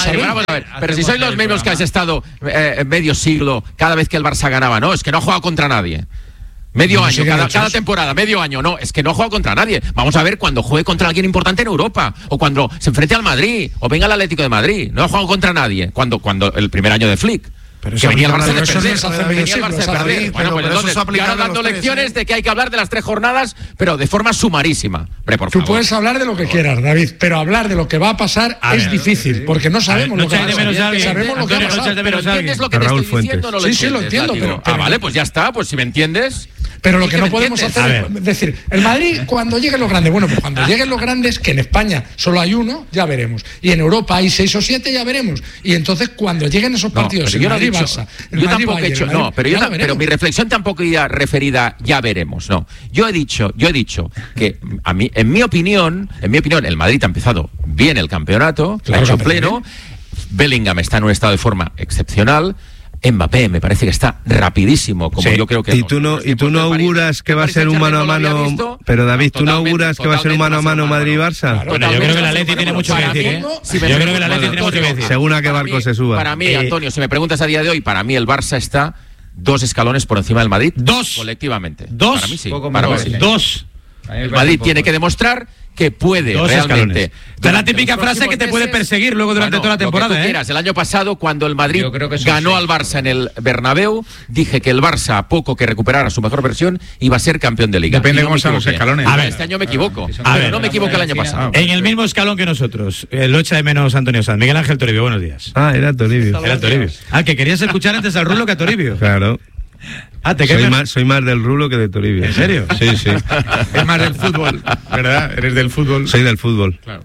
[SPEAKER 6] Pero si sois los mismos que has estado eh, medio siglo cada vez que el Barça ganaba, no, es que no ha jugado contra nadie. Medio no, año, cada, cada temporada, medio año, no, es que no ha jugado contra nadie. Vamos a ver cuando juegue contra alguien importante en Europa, o cuando se enfrente al Madrid, o venga el Atlético de Madrid. No ha jugado contra nadie, cuando, cuando el primer año de Flick.
[SPEAKER 5] Pero
[SPEAKER 6] que venía el Barça de
[SPEAKER 5] eso
[SPEAKER 6] perder,
[SPEAKER 5] no
[SPEAKER 6] venía el Barça de perder. Bueno, pues entonces, y ahora dando lecciones de que hay que hablar de las tres jornadas, pero de forma sumarísima. Hombre, por
[SPEAKER 7] Tú
[SPEAKER 6] favor.
[SPEAKER 7] puedes hablar de lo que quieras, David, pero hablar de lo que va a pasar a es ver, difícil, porque no sabemos lo que va a pasar. Sabemos lo que va a pasar.
[SPEAKER 6] Pero ¿entiendes lo que te estoy diciendo? No lo
[SPEAKER 7] sí, sí, lo entiendo. Pero,
[SPEAKER 6] ah, vale, pues ya está, pues si me entiendes...
[SPEAKER 7] Pero lo que no podemos hacer es decir, el Madrid cuando lleguen los grandes, bueno, pues cuando lleguen los grandes, que en España solo hay uno, ya veremos. Y en Europa hay seis o siete, ya veremos. Y entonces cuando lleguen esos partidos,
[SPEAKER 6] no,
[SPEAKER 7] el
[SPEAKER 6] yo
[SPEAKER 7] Madrid,
[SPEAKER 6] no he
[SPEAKER 7] Barça, el
[SPEAKER 6] yo
[SPEAKER 7] Madrid,
[SPEAKER 6] tampoco he hecho,
[SPEAKER 7] Madrid,
[SPEAKER 6] no, pero yo ta, pero mi reflexión tampoco iba referida, ya veremos, no. Yo he dicho, yo he dicho que a mí, en mi opinión, en mi opinión, el Madrid ha empezado bien el campeonato, claro, ha hecho pleno. Bellingham está en un estado de forma excepcional. Mbappé me parece que está rapidísimo, como sí. yo creo que...
[SPEAKER 2] Y tú no, y tú no auguras que va a ser un mano a mano... Visto, pero David, ¿tú no auguras que va a ser un mano a mano Madrid-Barça?
[SPEAKER 1] Claro, bueno, yo creo que el Atleti tiene mucho que decir, ¿eh? Si yo creo que el Atleti tiene mucho que decir.
[SPEAKER 2] Según a qué barco se suba.
[SPEAKER 6] Para mí, Antonio, si me preguntas a día de hoy, para mí el Barça está dos escalones por encima del Madrid.
[SPEAKER 1] Dos.
[SPEAKER 6] Colectivamente.
[SPEAKER 1] Dos.
[SPEAKER 6] Para mí sí.
[SPEAKER 1] Para mí sí. Dos.
[SPEAKER 6] El Madrid tiene que demostrar que puede
[SPEAKER 1] Dos
[SPEAKER 6] realmente.
[SPEAKER 1] Es la típica frase que te puede perseguir luego durante bueno, toda la temporada.
[SPEAKER 6] Lo que tú
[SPEAKER 1] ¿eh?
[SPEAKER 6] quieras. El año pasado, cuando el Madrid ganó sí. al Barça en el Bernabéu, dije que el Barça, a poco que recuperara su mejor versión, iba a ser campeón de Liga.
[SPEAKER 3] Depende de cómo sean los escalones.
[SPEAKER 6] A ver, este año me equivoco. A ver, pero no me equivoqué el año pasado.
[SPEAKER 1] En el mismo escalón que nosotros. Eh, lo echa de menos Antonio Sanz. Miguel Ángel Toribio, buenos días.
[SPEAKER 2] Ah, era Toribio.
[SPEAKER 1] Era Toribio. Ah, que querías escuchar antes al Rulo que a Toribio.
[SPEAKER 2] Claro.
[SPEAKER 1] Ah, ¿te
[SPEAKER 2] soy, más, soy más del Rulo que de Toribio.
[SPEAKER 1] ¿En serio?
[SPEAKER 2] Sí, sí.
[SPEAKER 3] Es más del fútbol, ¿verdad? Eres del fútbol.
[SPEAKER 2] Soy del fútbol.
[SPEAKER 3] Claro.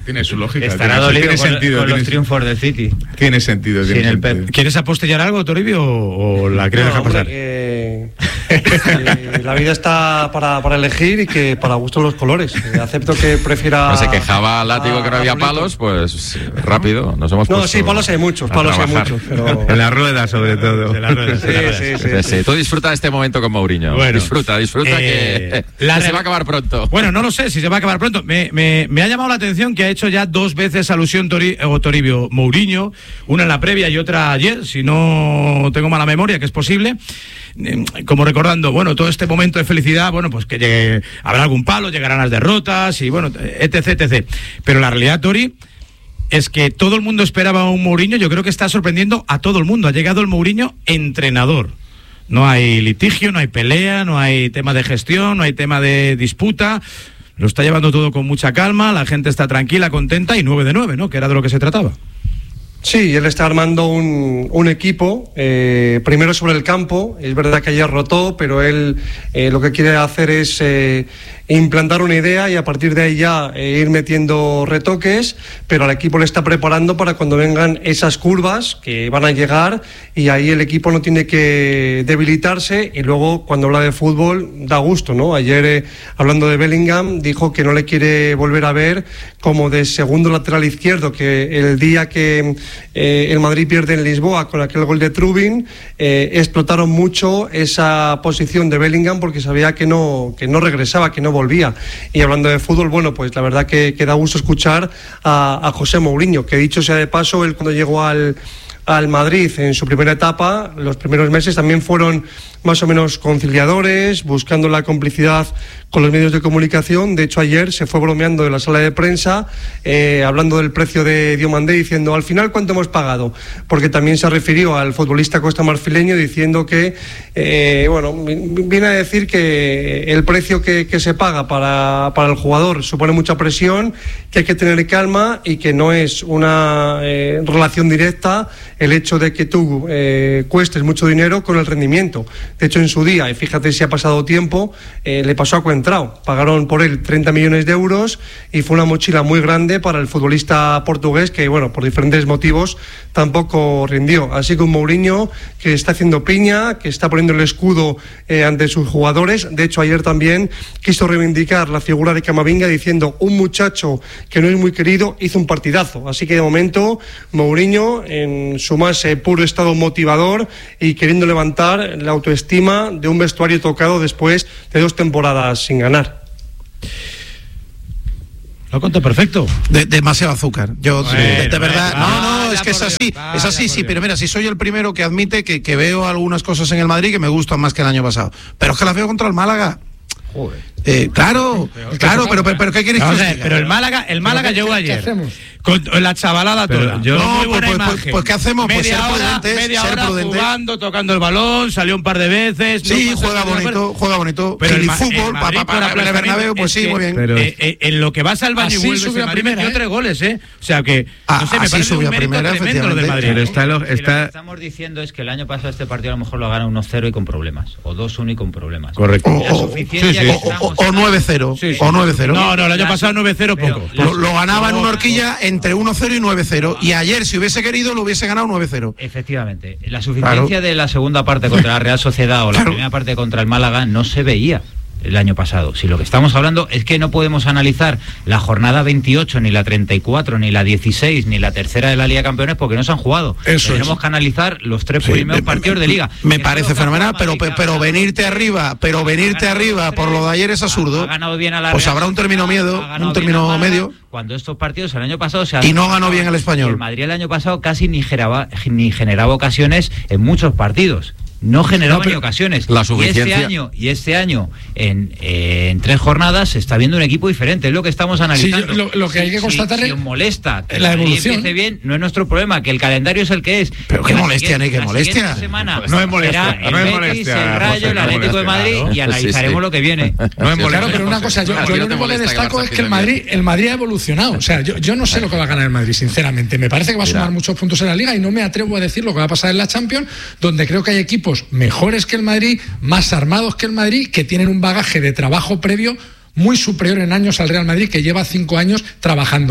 [SPEAKER 3] tiene su lógica.
[SPEAKER 12] Estará
[SPEAKER 3] tiene,
[SPEAKER 12] dolido
[SPEAKER 3] tiene
[SPEAKER 12] con,
[SPEAKER 3] sentido,
[SPEAKER 12] con
[SPEAKER 3] tiene,
[SPEAKER 12] los triunfos del City.
[SPEAKER 3] Tiene sentido. Tiene
[SPEAKER 12] Sin el
[SPEAKER 3] sentido.
[SPEAKER 12] Pep.
[SPEAKER 1] ¿Quieres apostillar algo, Toribio, o, o la quieres
[SPEAKER 13] No,
[SPEAKER 1] dejar
[SPEAKER 13] hombre,
[SPEAKER 1] pasar?
[SPEAKER 13] que, que la vida está para, para elegir y que para gusto los colores. Eh, Acepto que prefiera...
[SPEAKER 6] No se quejaba Látigo que no había
[SPEAKER 13] a Brunito.
[SPEAKER 6] palos, pues rápido, nos hemos
[SPEAKER 13] No,
[SPEAKER 6] puesto
[SPEAKER 13] sí, palos hay muchos,
[SPEAKER 6] a
[SPEAKER 13] palos hay
[SPEAKER 6] trabajar.
[SPEAKER 13] muchos, pero...
[SPEAKER 2] En la rueda, sobre todo.
[SPEAKER 1] De las ruedas,
[SPEAKER 13] Sí,
[SPEAKER 1] de las ruedas.
[SPEAKER 13] sí, sí,
[SPEAKER 6] Sí,
[SPEAKER 13] sí.
[SPEAKER 6] sí, tú disfruta de este momento con Mourinho.
[SPEAKER 1] Bueno,
[SPEAKER 6] disfruta, disfruta
[SPEAKER 1] eh,
[SPEAKER 6] que,
[SPEAKER 1] la
[SPEAKER 6] que se
[SPEAKER 1] re-
[SPEAKER 6] va a acabar pronto.
[SPEAKER 1] Bueno, no lo sé si se va a acabar pronto. Me, me, me ha llamado la atención que ha hecho ya dos veces alusión Tori, o Toribio Mourinho, una en la previa y otra ayer, si no tengo mala memoria, que es posible. Eh, Como recordando, bueno, todo este momento de felicidad, bueno, pues que llegue, habrá algún palo, llegarán las derrotas y bueno, etc, etc. Pero la realidad, Tori, es que todo el mundo esperaba a un Mourinho. Yo creo que está sorprendiendo a todo el mundo. Ha llegado el Mourinho entrenador. No hay litigio, no hay pelea, no hay tema de gestión, no hay tema de disputa. Lo está llevando todo con mucha calma, la gente está tranquila, contenta y nueve de nueve, ¿no? Que era de lo que se trataba.
[SPEAKER 13] Sí, él está armando un, un equipo, eh, primero sobre el campo. Es verdad que ayer rotó, pero él eh, lo que quiere hacer es eh, implantar una idea y a partir de ahí ya eh, ir metiendo retoques, pero al equipo le está preparando para cuando vengan esas curvas que van a llegar y ahí el equipo no tiene que debilitarse y luego cuando habla de fútbol da gusto, ¿no? Ayer eh, hablando de Bellingham dijo que no le quiere volver a ver como de segundo lateral izquierdo, que el día que eh, el Madrid pierde en Lisboa con aquel gol de Trubin eh, explotaron mucho esa posición de Bellingham porque sabía que no, que no regresaba, que no volvía. Y hablando de fútbol, bueno, pues la verdad que, que da gusto escuchar a, a José Mourinho, que dicho sea de paso, él cuando llegó al al Madrid en su primera etapa, los primeros meses también fueron más o menos conciliadores, buscando la complicidad con los medios de comunicación. De hecho, ayer se fue bromeando en la sala de prensa, eh, hablando del precio de Diomandé, diciendo, al final, ¿cuánto hemos pagado? Porque también se refirió al futbolista costamarfileño, diciendo que, eh, bueno, viene a decir que el precio que, que se paga para, para el jugador supone mucha presión, que hay que tener calma y que no es una eh, relación directa el hecho de que tú eh, cuestes mucho dinero con el rendimiento. De hecho, en su día, y fíjate si ha pasado tiempo, eh, le pasó a Coentrao. Pagaron por él treinta millones de euros y fue una mochila muy grande para el futbolista portugués que, bueno, por diferentes motivos tampoco rindió. Así que un Mourinho que está haciendo piña, que está poniendo el escudo eh, ante sus jugadores. De hecho, ayer también quiso reivindicar la figura de Camavinga diciendo, un muchacho que no es muy querido hizo un partidazo. Así que de momento, Mourinho en su más eh, puro estado motivador y queriendo levantar la autoestima de un vestuario tocado después de dos temporadas sin ganar.
[SPEAKER 1] Lo conté perfecto.
[SPEAKER 5] De, demasiado azúcar. Yo,
[SPEAKER 1] Bueno,
[SPEAKER 5] de, de verdad,
[SPEAKER 1] venga,
[SPEAKER 5] no, no,
[SPEAKER 1] vaya
[SPEAKER 5] es que es
[SPEAKER 1] por
[SPEAKER 5] así,
[SPEAKER 1] Dios,
[SPEAKER 5] es
[SPEAKER 1] vaya
[SPEAKER 5] así,
[SPEAKER 1] por
[SPEAKER 5] sí,
[SPEAKER 1] Dios.
[SPEAKER 5] pero mira, si soy el primero que admite que, que veo algunas cosas en el Madrid que me gustan más que el año pasado, pero es que las veo contra el Málaga.
[SPEAKER 12] Joder.
[SPEAKER 5] Eh, claro, claro, pero, pero, pero ¿qué queréis que
[SPEAKER 1] Vamos
[SPEAKER 5] os
[SPEAKER 1] a ver,
[SPEAKER 5] diga?
[SPEAKER 1] pero el Málaga, el Málaga
[SPEAKER 7] ¿qué-
[SPEAKER 1] llegó
[SPEAKER 7] qué- qué
[SPEAKER 1] ayer.
[SPEAKER 7] hacemos?
[SPEAKER 1] Con la chavalada
[SPEAKER 2] Pero
[SPEAKER 1] toda.
[SPEAKER 2] yo-
[SPEAKER 1] Con
[SPEAKER 5] No,
[SPEAKER 1] muy buena
[SPEAKER 5] pues- pues-
[SPEAKER 1] imagen.
[SPEAKER 5] pues ¿qué hacemos? Pues
[SPEAKER 1] media
[SPEAKER 5] ser
[SPEAKER 1] hora,
[SPEAKER 5] prudentes,
[SPEAKER 1] media
[SPEAKER 5] ser
[SPEAKER 1] hora
[SPEAKER 5] prudentes.
[SPEAKER 1] jugando, tocando el balón, salió un par de veces.
[SPEAKER 5] Sí,
[SPEAKER 1] no pasó
[SPEAKER 5] juega
[SPEAKER 1] nada.
[SPEAKER 5] bonito, juega bonito.
[SPEAKER 1] Pero el Ma-
[SPEAKER 5] fútbol,
[SPEAKER 1] el
[SPEAKER 5] pa,
[SPEAKER 1] Madrid
[SPEAKER 5] pa,
[SPEAKER 1] por
[SPEAKER 5] pa,
[SPEAKER 1] aplazamiento
[SPEAKER 5] Bernabéu, pues
[SPEAKER 1] es
[SPEAKER 5] sí,
[SPEAKER 1] que,
[SPEAKER 5] muy bien.
[SPEAKER 2] Pero-
[SPEAKER 1] eh, eh, en lo que vas al baño y
[SPEAKER 7] Así
[SPEAKER 1] vuelves,
[SPEAKER 7] subió
[SPEAKER 1] el
[SPEAKER 7] a
[SPEAKER 1] Madrid
[SPEAKER 7] primera,
[SPEAKER 1] metió
[SPEAKER 7] ¿eh?
[SPEAKER 1] tres goles, ¿eh? O sea que,
[SPEAKER 5] Ah,
[SPEAKER 1] no sé, me
[SPEAKER 5] así
[SPEAKER 1] parece
[SPEAKER 5] subió
[SPEAKER 1] un
[SPEAKER 5] a
[SPEAKER 1] mérito
[SPEAKER 5] primera,
[SPEAKER 1] tremendo lo del
[SPEAKER 5] efectivamente.
[SPEAKER 1] Madrid.
[SPEAKER 2] Pero está lo-
[SPEAKER 12] Si lo que
[SPEAKER 2] está-
[SPEAKER 12] estamos diciendo es que el año pasado este partido a lo mejor lo gana uno cero y con problemas, o dos uno y con problemas.
[SPEAKER 2] Correcto.
[SPEAKER 5] O,
[SPEAKER 12] La
[SPEAKER 5] o-
[SPEAKER 12] suficiencia
[SPEAKER 5] sí,
[SPEAKER 12] que
[SPEAKER 5] sí.
[SPEAKER 12] estamos-
[SPEAKER 5] o- o nueve cero,
[SPEAKER 1] Sí, sí.
[SPEAKER 5] o nueve cero.
[SPEAKER 1] No, no, el año
[SPEAKER 12] La-
[SPEAKER 1] pasado nueve cero
[SPEAKER 12] pero
[SPEAKER 1] poco.
[SPEAKER 12] la-
[SPEAKER 5] Lo, lo ganaba en
[SPEAKER 1] No,
[SPEAKER 5] una horquilla entre uno cero y nueve cero. Y ayer, si hubiese querido, lo hubiese ganado nueve cero.
[SPEAKER 12] Efectivamente, la suficiencia de la segunda parte contra la Real Sociedad o la
[SPEAKER 5] Claro.
[SPEAKER 12] primera parte contra el Málaga no se veía el año pasado. Si lo que estamos hablando es que no podemos analizar la jornada veintiocho, ni la treinta y cuatro, ni la dieciséis, ni la tercera de la Liga de Campeones porque no se han jugado.
[SPEAKER 7] Eso
[SPEAKER 12] Tenemos
[SPEAKER 7] es.
[SPEAKER 12] que analizar los tres
[SPEAKER 5] Sí,
[SPEAKER 12] primeros
[SPEAKER 5] me-
[SPEAKER 12] partidos
[SPEAKER 5] me-
[SPEAKER 12] de Liga.
[SPEAKER 5] Me
[SPEAKER 12] Que
[SPEAKER 5] parece
[SPEAKER 12] todo que ha
[SPEAKER 5] fenomenal,
[SPEAKER 12] jugado
[SPEAKER 5] pero,
[SPEAKER 12] Madrid, que ha
[SPEAKER 5] pero
[SPEAKER 12] ganado
[SPEAKER 5] venirte
[SPEAKER 12] tres,
[SPEAKER 5] arriba, pero
[SPEAKER 12] ha
[SPEAKER 5] venirte
[SPEAKER 12] ganado
[SPEAKER 5] arriba
[SPEAKER 12] tres,
[SPEAKER 5] por lo de ayer es
[SPEAKER 12] ha-
[SPEAKER 5] absurdo.
[SPEAKER 12] Ha ganado bien a la
[SPEAKER 5] Pues
[SPEAKER 12] Real
[SPEAKER 5] habrá un término
[SPEAKER 12] Sociedad,
[SPEAKER 5] medio,
[SPEAKER 12] ha ganado
[SPEAKER 5] un
[SPEAKER 12] bien
[SPEAKER 5] término
[SPEAKER 12] al Málaga,
[SPEAKER 5] medio.
[SPEAKER 12] Cuando estos partidos el año pasado se han
[SPEAKER 5] Y no ganó bien el Español.
[SPEAKER 12] El Madrid el año pasado casi ni generaba, ni generaba ocasiones en muchos partidos. No generaba
[SPEAKER 7] No, pero
[SPEAKER 12] ni ocasiones.
[SPEAKER 6] la
[SPEAKER 12] y este
[SPEAKER 6] suficiencia-
[SPEAKER 12] año, y este año en, eh, en tres jornadas se está viendo un equipo diferente. Es lo que estamos analizando.
[SPEAKER 7] yo- lo- lo que hay que
[SPEAKER 12] Si-
[SPEAKER 7] constatar
[SPEAKER 12] si,
[SPEAKER 7] es
[SPEAKER 12] si os molesta que
[SPEAKER 7] la
[SPEAKER 12] el Madrid
[SPEAKER 7] evolución.
[SPEAKER 12] empiece bien, no es nuestro problema, que el calendario es el que es.
[SPEAKER 5] Pero qué
[SPEAKER 12] La
[SPEAKER 5] molestia,
[SPEAKER 12] siguiente-
[SPEAKER 5] ni qué
[SPEAKER 12] la
[SPEAKER 5] molestia.
[SPEAKER 12] siguiente semana
[SPEAKER 3] No es molestia,
[SPEAKER 12] será
[SPEAKER 3] no
[SPEAKER 12] el
[SPEAKER 3] es
[SPEAKER 12] Betis,
[SPEAKER 3] molestia,
[SPEAKER 12] el Rayo,
[SPEAKER 3] José,
[SPEAKER 12] el
[SPEAKER 3] no es
[SPEAKER 12] Atlético de
[SPEAKER 3] molestia,
[SPEAKER 12] Madrid
[SPEAKER 3] ¿no?
[SPEAKER 12] y
[SPEAKER 6] Sí,
[SPEAKER 12] analizaremos
[SPEAKER 6] sí.
[SPEAKER 12] lo que viene.
[SPEAKER 3] No es
[SPEAKER 7] Claro,
[SPEAKER 3] molestia.
[SPEAKER 7] pero una cosa, yo,
[SPEAKER 6] A ti
[SPEAKER 7] yo
[SPEAKER 6] no
[SPEAKER 7] lo
[SPEAKER 6] te
[SPEAKER 7] único que
[SPEAKER 6] molesta que
[SPEAKER 7] destaco
[SPEAKER 6] Barça
[SPEAKER 7] es que el
[SPEAKER 6] pierda
[SPEAKER 7] Madrid,
[SPEAKER 6] bien.
[SPEAKER 7] el Madrid ha evolucionado. O sea, yo, yo no sé lo que va a ganar el Madrid, sinceramente. Me parece que va a
[SPEAKER 6] Mira.
[SPEAKER 7] sumar muchos puntos en la Liga y no me atrevo a decir lo que va a pasar en la Champions, donde creo que hay equipos mejores que el Madrid, más armados que el Madrid, que tienen un bagaje de trabajo previo muy superior en años al Real Madrid, que lleva cinco años trabajando mal.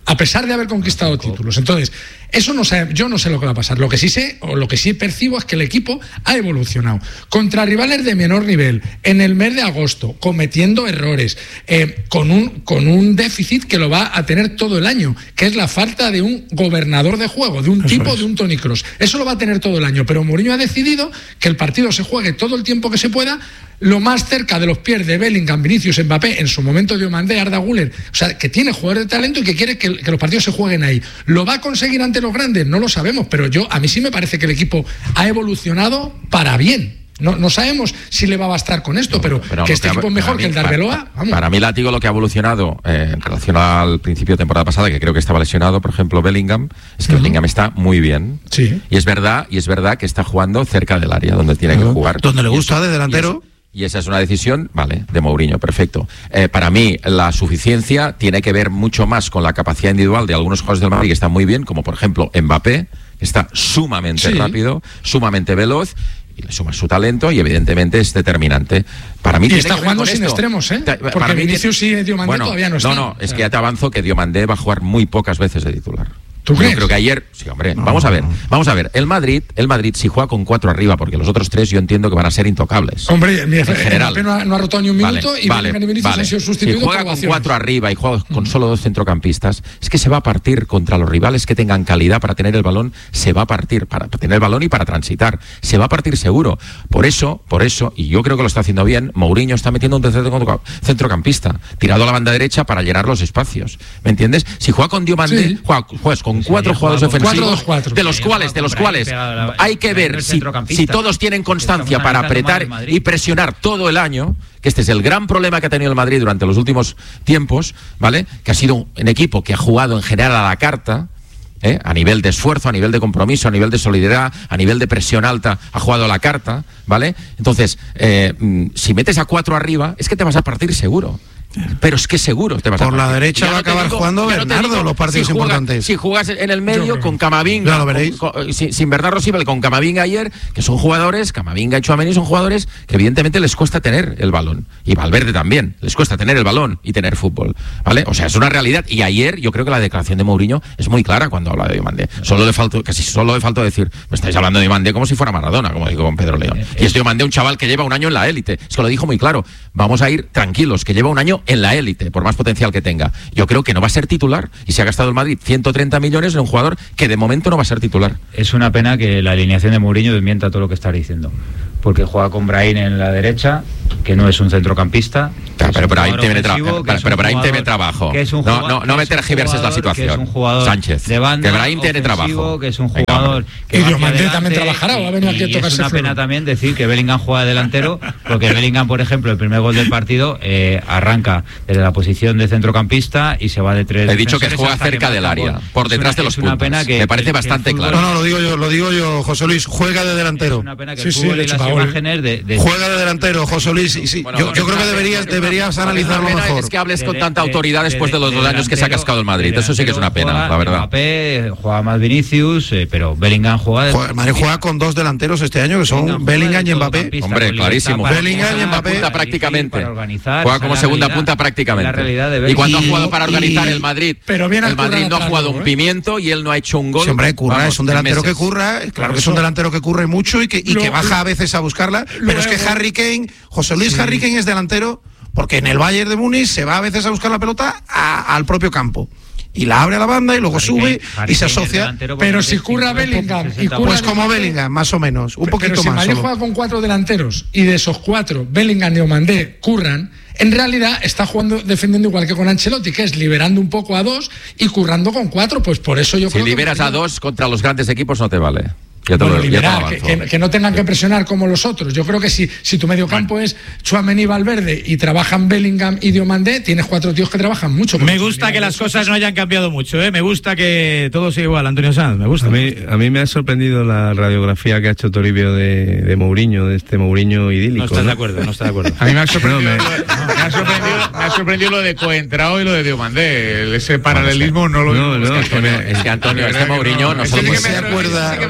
[SPEAKER 7] a pesar de haber conquistado títulos. Entonces, eso no sé, yo no sé lo que va a pasar. Lo que sí sé, o lo que sí percibo, es que el equipo ha evolucionado. Contra rivales de menor nivel, en el mes de agosto, cometiendo errores, eh, con, un, con un déficit que lo va a tener todo el año, que es la falta de un gobernador de juego, de un eso tipo, es. de un Toni Kroos. Eso lo va a tener todo el año, pero Mourinho ha decidido que el partido se juegue todo el tiempo que se pueda, lo más cerca de los pies de Bellingham, Vinicius, Mbappé, en su momento Diomandé, Arda Güler, o sea, que tiene jugadores de talento y que quiere que, que los partidos se jueguen ahí. ¿Lo va a conseguir ante los grandes? No lo sabemos, pero yo a mí sí me parece que el equipo ha evolucionado para bien. No, no sabemos si le va a bastar con esto, pero, pero que este que equipo es mejor mí, que el de Arbeloa.
[SPEAKER 6] Vamos. Para mí, Látigo, lo que ha evolucionado eh, en relación al principio de temporada pasada, que creo que estaba lesionado, por ejemplo, Bellingham, es que uh-huh. Bellingham está muy bien.
[SPEAKER 7] Sí.
[SPEAKER 6] Y es verdad, y es verdad que está jugando cerca del área donde tiene uh-huh. que jugar.
[SPEAKER 5] Donde le gusta, de delantero.
[SPEAKER 6] Y esa es una decisión, vale, de Mourinho, perfecto. Eh, para mí, la suficiencia tiene que ver mucho más con la capacidad individual de algunos jugadores del Madrid que están muy bien, como por ejemplo Mbappé, que está sumamente sí. rápido, sumamente veloz, y le suma su talento y evidentemente es determinante. Para mí
[SPEAKER 7] y
[SPEAKER 6] tiene
[SPEAKER 7] está
[SPEAKER 6] que
[SPEAKER 7] jugando sin
[SPEAKER 6] esto.
[SPEAKER 7] extremos, ¿eh? Porque para Vinicius y Diomandé
[SPEAKER 6] bueno,
[SPEAKER 7] todavía no están.
[SPEAKER 6] No, no, es que ya te avanzo que Diomandé va a jugar muy pocas veces de titular.
[SPEAKER 7] ¿Tú crees?
[SPEAKER 6] Yo creo que ayer, sí, hombre,
[SPEAKER 5] no,
[SPEAKER 6] vamos a ver,
[SPEAKER 5] no.
[SPEAKER 6] vamos a ver, el Madrid, el Madrid si juega con cuatro arriba, porque los otros tres yo entiendo que van a ser intocables.
[SPEAKER 7] Hombre, mi
[SPEAKER 6] en general.
[SPEAKER 7] No ha, no ha rotado ni un minuto
[SPEAKER 6] vale,
[SPEAKER 7] y
[SPEAKER 6] vale,
[SPEAKER 7] Vinicius
[SPEAKER 6] vale.
[SPEAKER 7] han sido sustituidos.
[SPEAKER 6] Si juega con cuatro arriba y juega con solo dos centrocampistas, es que se va a partir contra los rivales que tengan calidad para tener el balón, se va a partir para tener el balón y para transitar, se va a partir seguro. Por eso, por eso, y yo creo que lo está haciendo bien, Mourinho está metiendo un tercer centrocampista, tirado a la banda derecha para llenar los espacios. ¿Me entiendes? Si juega con Diomandé, sí. juega, juegas con pues cuatro jugadores ofensivos.
[SPEAKER 7] Cuatro, dos, cuatro.
[SPEAKER 6] De los cuales, de los cuales hay que ver si, si todos tienen constancia para apretar y presionar todo el año, que este es el gran problema que ha tenido el Madrid durante los últimos tiempos, ¿vale? Que ha sido un equipo que ha jugado en general a la carta, ¿eh? A nivel de esfuerzo, a nivel de compromiso, a nivel de solidaridad, a nivel de presión alta, ha jugado a la carta, ¿vale? Entonces, eh, si metes a cuatro arriba, es que te vas a partir seguro. Pero es que seguro te vas
[SPEAKER 5] por
[SPEAKER 6] a
[SPEAKER 5] la derecha va a acabar
[SPEAKER 6] digo,
[SPEAKER 5] jugando Bernardo no los partidos
[SPEAKER 6] si juega,
[SPEAKER 5] importantes.
[SPEAKER 6] Si juegas en el medio con Camavinga,
[SPEAKER 5] ya lo veréis.
[SPEAKER 6] Con, con, sin, sin Bernardo Silva, con Camavinga ayer, que son jugadores, Camavinga y Tchouaméni son jugadores que evidentemente les cuesta tener el balón. Y Valverde también, les cuesta tener el balón y tener fútbol, ¿vale? O sea, es una realidad. Y ayer yo creo que la declaración de Mourinho es muy clara cuando habla de Diomandé. Solo le faltó, casi solo le faltó decir, me estáis hablando de Diomandé como si fuera Maradona, como digo con Pedro León. Y es Diomandé un chaval que lleva un año en la élite. Es que lo dijo muy claro. Vamos a ir tranquilos, que lleva un año en la élite, por más potencial que tenga. Yo creo que no va a ser titular y se ha gastado el Madrid ciento treinta millones en un jugador que de momento no va a ser titular.
[SPEAKER 12] Es una pena que la alineación de Mourinho desmienta todo lo que está diciendo, porque juega con Brahim en la derecha, que no es un centrocampista.
[SPEAKER 6] Pero, pero Brahim tiene trabajo. Pero Brahim tiene trabajo. No, no, no me tergiverses la situación.
[SPEAKER 12] Sánchez. De banda,
[SPEAKER 6] que Brahim tiene trabajo.
[SPEAKER 12] Que es un jugador que
[SPEAKER 7] y Diomandé también trabajará. Va a venir aquí a tocarse.
[SPEAKER 12] Es una pena también decir que Bellingham juega delantero, porque Bellingham, por ejemplo, el primer gol del partido eh, arranca desde la posición de centrocampista y se va de tres.
[SPEAKER 6] He dicho que juega cerca del área, por detrás de los puntos. Me parece bastante claro.
[SPEAKER 5] No, no, lo digo yo, lo digo yo, José Luis, juega de delantero.
[SPEAKER 12] Es una pena que el fútbol y las imágenes de, de...
[SPEAKER 5] Juega de delantero, José Luis. Y sí, bueno, yo, yo creo que deberías, deberías analizarlo mejor.
[SPEAKER 6] Es que hables con tanta autoridad después de los dos años que se ha cascado el Madrid. Eso sí que es una pena, la verdad.
[SPEAKER 12] Mbappé juega más Vinicius, eh, pero Bellingham juega...
[SPEAKER 5] Juega, el Madrid juega con dos delanteros este año, que son Bellingham y Mbappé.
[SPEAKER 6] Hombre, clarísimo.
[SPEAKER 5] Bellingham y Mbappé.
[SPEAKER 6] Punta prácticamente. Juega como segunda punta prácticamente. Y cuando ha jugado para organizar el Madrid, el Madrid no ha jugado un pimiento y él no ha hecho un gol.
[SPEAKER 5] Hombre, curra, es un delantero que curra, claro que es un delantero que curre mucho y que, y que baja a veces a buscarla, pero es que Harry Kane, José Luis Harry Kane es delantero porque en el Bayern de Múnich se va a veces a buscar la pelota a, al propio campo. Y la abre a la banda y luego Harry sube Kane, Harry y se asocia.
[SPEAKER 7] Pero si curra Bellingham y curra
[SPEAKER 5] pues como Bellingham, más o menos, un poquito
[SPEAKER 7] pero si
[SPEAKER 5] más.
[SPEAKER 7] Si Madrid juega con cuatro delanteros y de esos cuatro Bellingham y Diomandé curran, en realidad está jugando defendiendo igual que con Ancelotti, que es liberando un poco a dos y currando con cuatro. Pues por eso yo
[SPEAKER 6] si
[SPEAKER 7] creo
[SPEAKER 6] que... Si liberas a dos contra los grandes equipos no te vale.
[SPEAKER 7] Ya te bueno, lo, liberar, ya te que, que, que no tengan que presionar como los otros. Yo creo que si, si tu medio campo bueno. es Tchouaméni y Valverde y trabajan Bellingham y Diomandé, tienes cuatro tíos que trabajan mucho.
[SPEAKER 1] Me gusta que las cosas no hayan cambiado mucho, ¿eh? Me gusta que todo sea igual, Antonio Sanz, me gusta.
[SPEAKER 2] A mí, a mí me ha sorprendido la radiografía que ha hecho Toribio de, de Mourinho, de este Mourinho idílico.
[SPEAKER 1] No estás
[SPEAKER 2] ¿no?
[SPEAKER 1] de acuerdo, no estás de acuerdo.
[SPEAKER 3] A mí me ha sorprendido, no, me... me ha sorprendido, me ha sorprendido lo de Coentrao y lo de Diomandé. Ese paralelismo no lo
[SPEAKER 2] no, no,
[SPEAKER 6] es, que Antonio, es que Antonio, este Mourinho no
[SPEAKER 5] se acuerda.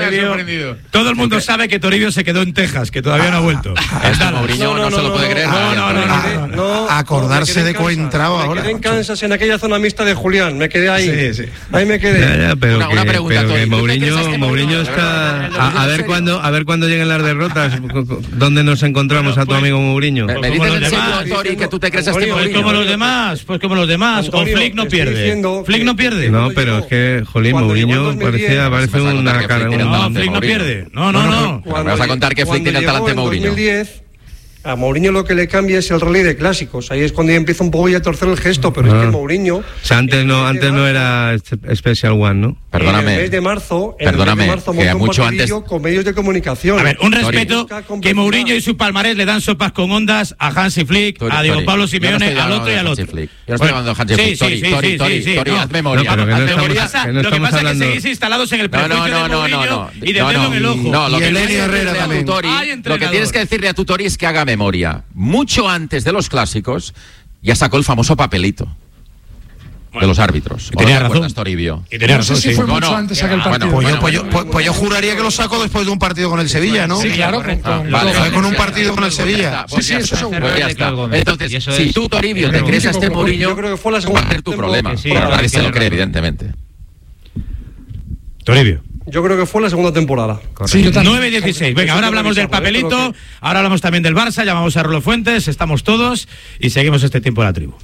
[SPEAKER 3] sorprendido.
[SPEAKER 1] Todo el mundo sabe que Toribio se quedó en Texas, que todavía no ha vuelto.
[SPEAKER 6] Esto Mourinho no, no, no se lo puede creer.
[SPEAKER 1] No, no, no, no, no, no.
[SPEAKER 5] Acordarse de Coentrao ahora.
[SPEAKER 13] Me quedé en Kansas, en aquella zona mixta de Julián. Me quedé ahí.
[SPEAKER 1] Sí, sí.
[SPEAKER 13] Ahí me quedé.
[SPEAKER 2] Ya, ya, pero
[SPEAKER 6] Una-
[SPEAKER 2] que,
[SPEAKER 6] una pregunta,
[SPEAKER 2] pero que
[SPEAKER 6] Tony. ¿Tú te
[SPEAKER 2] Mourinho,
[SPEAKER 6] crees que
[SPEAKER 2] Mourinho
[SPEAKER 6] Mourinho-
[SPEAKER 2] está.
[SPEAKER 6] ¿En
[SPEAKER 2] A, a ver cuándo, a ver cuándo lleguen las derrotas. ¿Dónde nos encontramos a tu amigo Mourinho?
[SPEAKER 6] ¿Me, me
[SPEAKER 1] como
[SPEAKER 6] dices
[SPEAKER 1] los
[SPEAKER 6] en serio,
[SPEAKER 1] demás.
[SPEAKER 6] Tori, que tú te crees a este
[SPEAKER 13] Antonio,
[SPEAKER 1] Pues
[SPEAKER 6] Mourinho?
[SPEAKER 1] como los demás, pues como los demás. O
[SPEAKER 13] Antonio,
[SPEAKER 1] Flick no
[SPEAKER 13] te estoy
[SPEAKER 1] pierde.
[SPEAKER 13] diciendo
[SPEAKER 1] Flick
[SPEAKER 13] que-
[SPEAKER 1] no pierde.
[SPEAKER 2] No, pero es que, jolín,
[SPEAKER 13] Cuando llegó en
[SPEAKER 2] Mourinho
[SPEAKER 13] dos mil diez,
[SPEAKER 2] parecía, parece
[SPEAKER 6] vas a contar
[SPEAKER 2] una
[SPEAKER 6] que
[SPEAKER 2] cara.
[SPEAKER 6] Flick tiene
[SPEAKER 2] un-
[SPEAKER 1] No,
[SPEAKER 6] talante
[SPEAKER 1] Flick no
[SPEAKER 6] Mourinho.
[SPEAKER 1] pierde. No, no, no.
[SPEAKER 6] Me vas a contar que Flick
[SPEAKER 13] Cuando
[SPEAKER 6] tiene el
[SPEAKER 13] llegó
[SPEAKER 6] talante
[SPEAKER 13] en
[SPEAKER 6] Mourinho.
[SPEAKER 13] dos mil diez, a Mourinho lo que le cambia es el rally de clásicos. Ahí es cuando ya empieza un poco ya a torcer el gesto, pero
[SPEAKER 2] Ah.
[SPEAKER 13] es que Mourinho...
[SPEAKER 2] O sea, antes no, antes no era Special One, ¿no?
[SPEAKER 13] En el
[SPEAKER 6] Perdóname.
[SPEAKER 13] mes de marzo, en el
[SPEAKER 6] Perdóname,
[SPEAKER 13] mes de marzo
[SPEAKER 6] que
[SPEAKER 13] montó un
[SPEAKER 6] mucho
[SPEAKER 13] partidillo
[SPEAKER 6] antes-
[SPEAKER 13] con medios de comunicación.
[SPEAKER 1] A ver, un
[SPEAKER 6] Tori.
[SPEAKER 1] respeto
[SPEAKER 13] Busca
[SPEAKER 1] que
[SPEAKER 13] complicidad.
[SPEAKER 1] Mourinho y su palmarés le dan sopas con ondas a Hansi Flick,
[SPEAKER 6] Tori,
[SPEAKER 1] a Diego
[SPEAKER 6] Tori,
[SPEAKER 1] Pablo
[SPEAKER 6] yo no
[SPEAKER 1] Simeone,
[SPEAKER 6] estoy
[SPEAKER 1] al
[SPEAKER 6] hablando
[SPEAKER 1] otro y
[SPEAKER 6] de
[SPEAKER 1] al
[SPEAKER 6] Hansi
[SPEAKER 1] otro.
[SPEAKER 6] Flick. Yo no estoy hablando de Hansi
[SPEAKER 1] sí,
[SPEAKER 6] Flick.
[SPEAKER 1] sí,
[SPEAKER 6] Tori,
[SPEAKER 1] sí,
[SPEAKER 6] Tori,
[SPEAKER 1] sí,
[SPEAKER 6] Tori,
[SPEAKER 1] sí,
[SPEAKER 6] Tori,
[SPEAKER 1] no.
[SPEAKER 6] haz memoria.
[SPEAKER 2] No, pero que
[SPEAKER 6] haz
[SPEAKER 2] no
[SPEAKER 1] Lo que
[SPEAKER 6] memoria.
[SPEAKER 1] pasa,
[SPEAKER 2] que no
[SPEAKER 1] lo que
[SPEAKER 2] estamos
[SPEAKER 1] pasa es que
[SPEAKER 2] hablando-
[SPEAKER 1] seguís instalados en el
[SPEAKER 6] No,
[SPEAKER 1] prejuicio
[SPEAKER 6] no, no,
[SPEAKER 1] de
[SPEAKER 6] no,
[SPEAKER 1] Mourinho
[SPEAKER 6] no, no.
[SPEAKER 1] y de
[SPEAKER 6] No,
[SPEAKER 1] dedo
[SPEAKER 6] no.
[SPEAKER 1] en el ojo.
[SPEAKER 6] No, lo
[SPEAKER 5] Y
[SPEAKER 6] que
[SPEAKER 5] Elenio
[SPEAKER 6] tienes que
[SPEAKER 5] Herrera
[SPEAKER 6] decirle a tu
[SPEAKER 5] también.
[SPEAKER 6] Tori-
[SPEAKER 1] Hay
[SPEAKER 6] lo que
[SPEAKER 1] entrenador.
[SPEAKER 6] tienes que decirle a tu Tori es que haga memoria. Mucho antes de los clásicos ya sacó el famoso papelito de los árbitros.
[SPEAKER 1] Y tenía
[SPEAKER 6] ¿O no te acuerdas,
[SPEAKER 1] razón.
[SPEAKER 6] Toribio?
[SPEAKER 1] Y tenía
[SPEAKER 7] No sé
[SPEAKER 1] razón,
[SPEAKER 7] si
[SPEAKER 1] sí.
[SPEAKER 7] fue
[SPEAKER 6] No,
[SPEAKER 7] mucho
[SPEAKER 6] no.
[SPEAKER 7] antes aquel
[SPEAKER 6] Ah,
[SPEAKER 7] partido.
[SPEAKER 6] bueno,
[SPEAKER 5] Pues yo,
[SPEAKER 6] bueno,
[SPEAKER 5] pues, yo,
[SPEAKER 6] bueno.
[SPEAKER 5] pues- pues yo juraría que lo sacó después de un partido con el Sevilla, ¿no?
[SPEAKER 7] Sí, claro, con,
[SPEAKER 6] Ah,
[SPEAKER 7] con-
[SPEAKER 6] vale,
[SPEAKER 5] Fue
[SPEAKER 6] vale.
[SPEAKER 5] con un partido con el
[SPEAKER 6] Pues ya
[SPEAKER 5] Sevilla.
[SPEAKER 6] está, pues
[SPEAKER 7] Sí,
[SPEAKER 6] ya
[SPEAKER 7] sí, eso
[SPEAKER 6] está,
[SPEAKER 7] seguro.
[SPEAKER 6] pues ya
[SPEAKER 12] De
[SPEAKER 6] está.
[SPEAKER 12] Claudio Gómez.
[SPEAKER 6] Entonces,
[SPEAKER 12] Y eso
[SPEAKER 6] si
[SPEAKER 12] es-
[SPEAKER 6] tú, Toribio,
[SPEAKER 7] el
[SPEAKER 6] te crees a este
[SPEAKER 7] único-
[SPEAKER 6] Mourinho,
[SPEAKER 13] yo creo que fue la segunda
[SPEAKER 6] va a ser tu
[SPEAKER 13] temporada.
[SPEAKER 6] problema.
[SPEAKER 12] Que sí,
[SPEAKER 6] Pero nadie se lo
[SPEAKER 12] tiene
[SPEAKER 6] cree,
[SPEAKER 12] razón.
[SPEAKER 6] evidentemente.
[SPEAKER 1] Toribio.
[SPEAKER 13] Yo creo que fue la segunda temporada.
[SPEAKER 7] Sí, yo también.
[SPEAKER 1] nueve dieciséis. Venga, ahora hablamos del papelito, ahora hablamos también del Barça, llamamos a Rolo Fuentes, estamos todos y seguimos este tiempo en la tribu.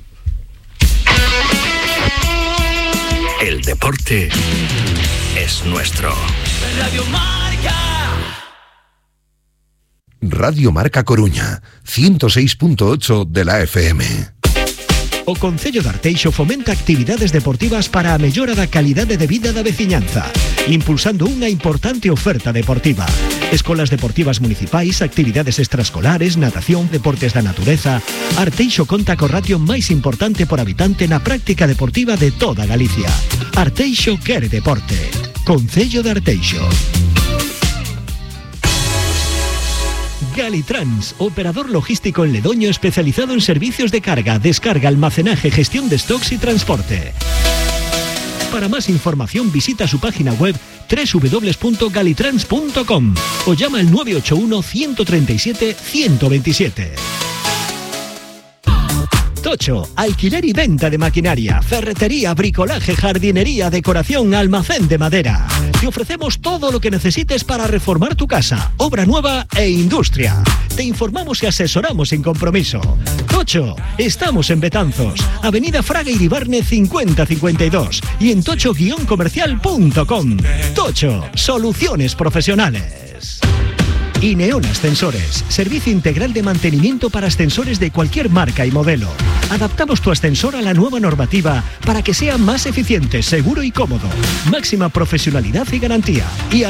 [SPEAKER 14] El deporte es nuestro.
[SPEAKER 15] Radio Marca.
[SPEAKER 14] Radio Marca Coruña, ciento seis punto ocho de la F M.
[SPEAKER 16] O Concello de Arteixo fomenta actividades deportivas para a mellora da calidade de vida da veciñanza, impulsando unha importante oferta deportiva. Escolas deportivas municipais, actividades extraescolares, natación, deportes da natureza. Arteixo conta co ratio máis importante por habitante na práctica deportiva de toda Galicia. Arteixo quere deporte. Concello de Arteixo. Galitrans, operador logístico en Ledoño especializado en servicios de carga, descarga, almacenaje, gestión de stocks y transporte. Para más información visita su página web doble u doble u doble u punto galitrans punto com o llama al nueve ocho uno, uno tres siete, uno dos siete. Tocho, alquiler y venta de maquinaria, ferretería, bricolaje, jardinería, decoración, almacén de madera. Te ofrecemos todo lo que necesites para reformar tu casa, obra nueva e industria. Te informamos y asesoramos sin compromiso. Tocho, estamos en Betanzos, Avenida Fraga Iribarne cincuenta cincuenta y dos y en tocho guion comercial punto com. Tocho, soluciones profesionales. Ineon Ascensores, servicio integral de mantenimiento para ascensores de cualquier marca y modelo. Adaptamos tu ascensor a la nueva normativa para que sea más eficiente, seguro y cómodo. Máxima profesionalidad y garantía. Y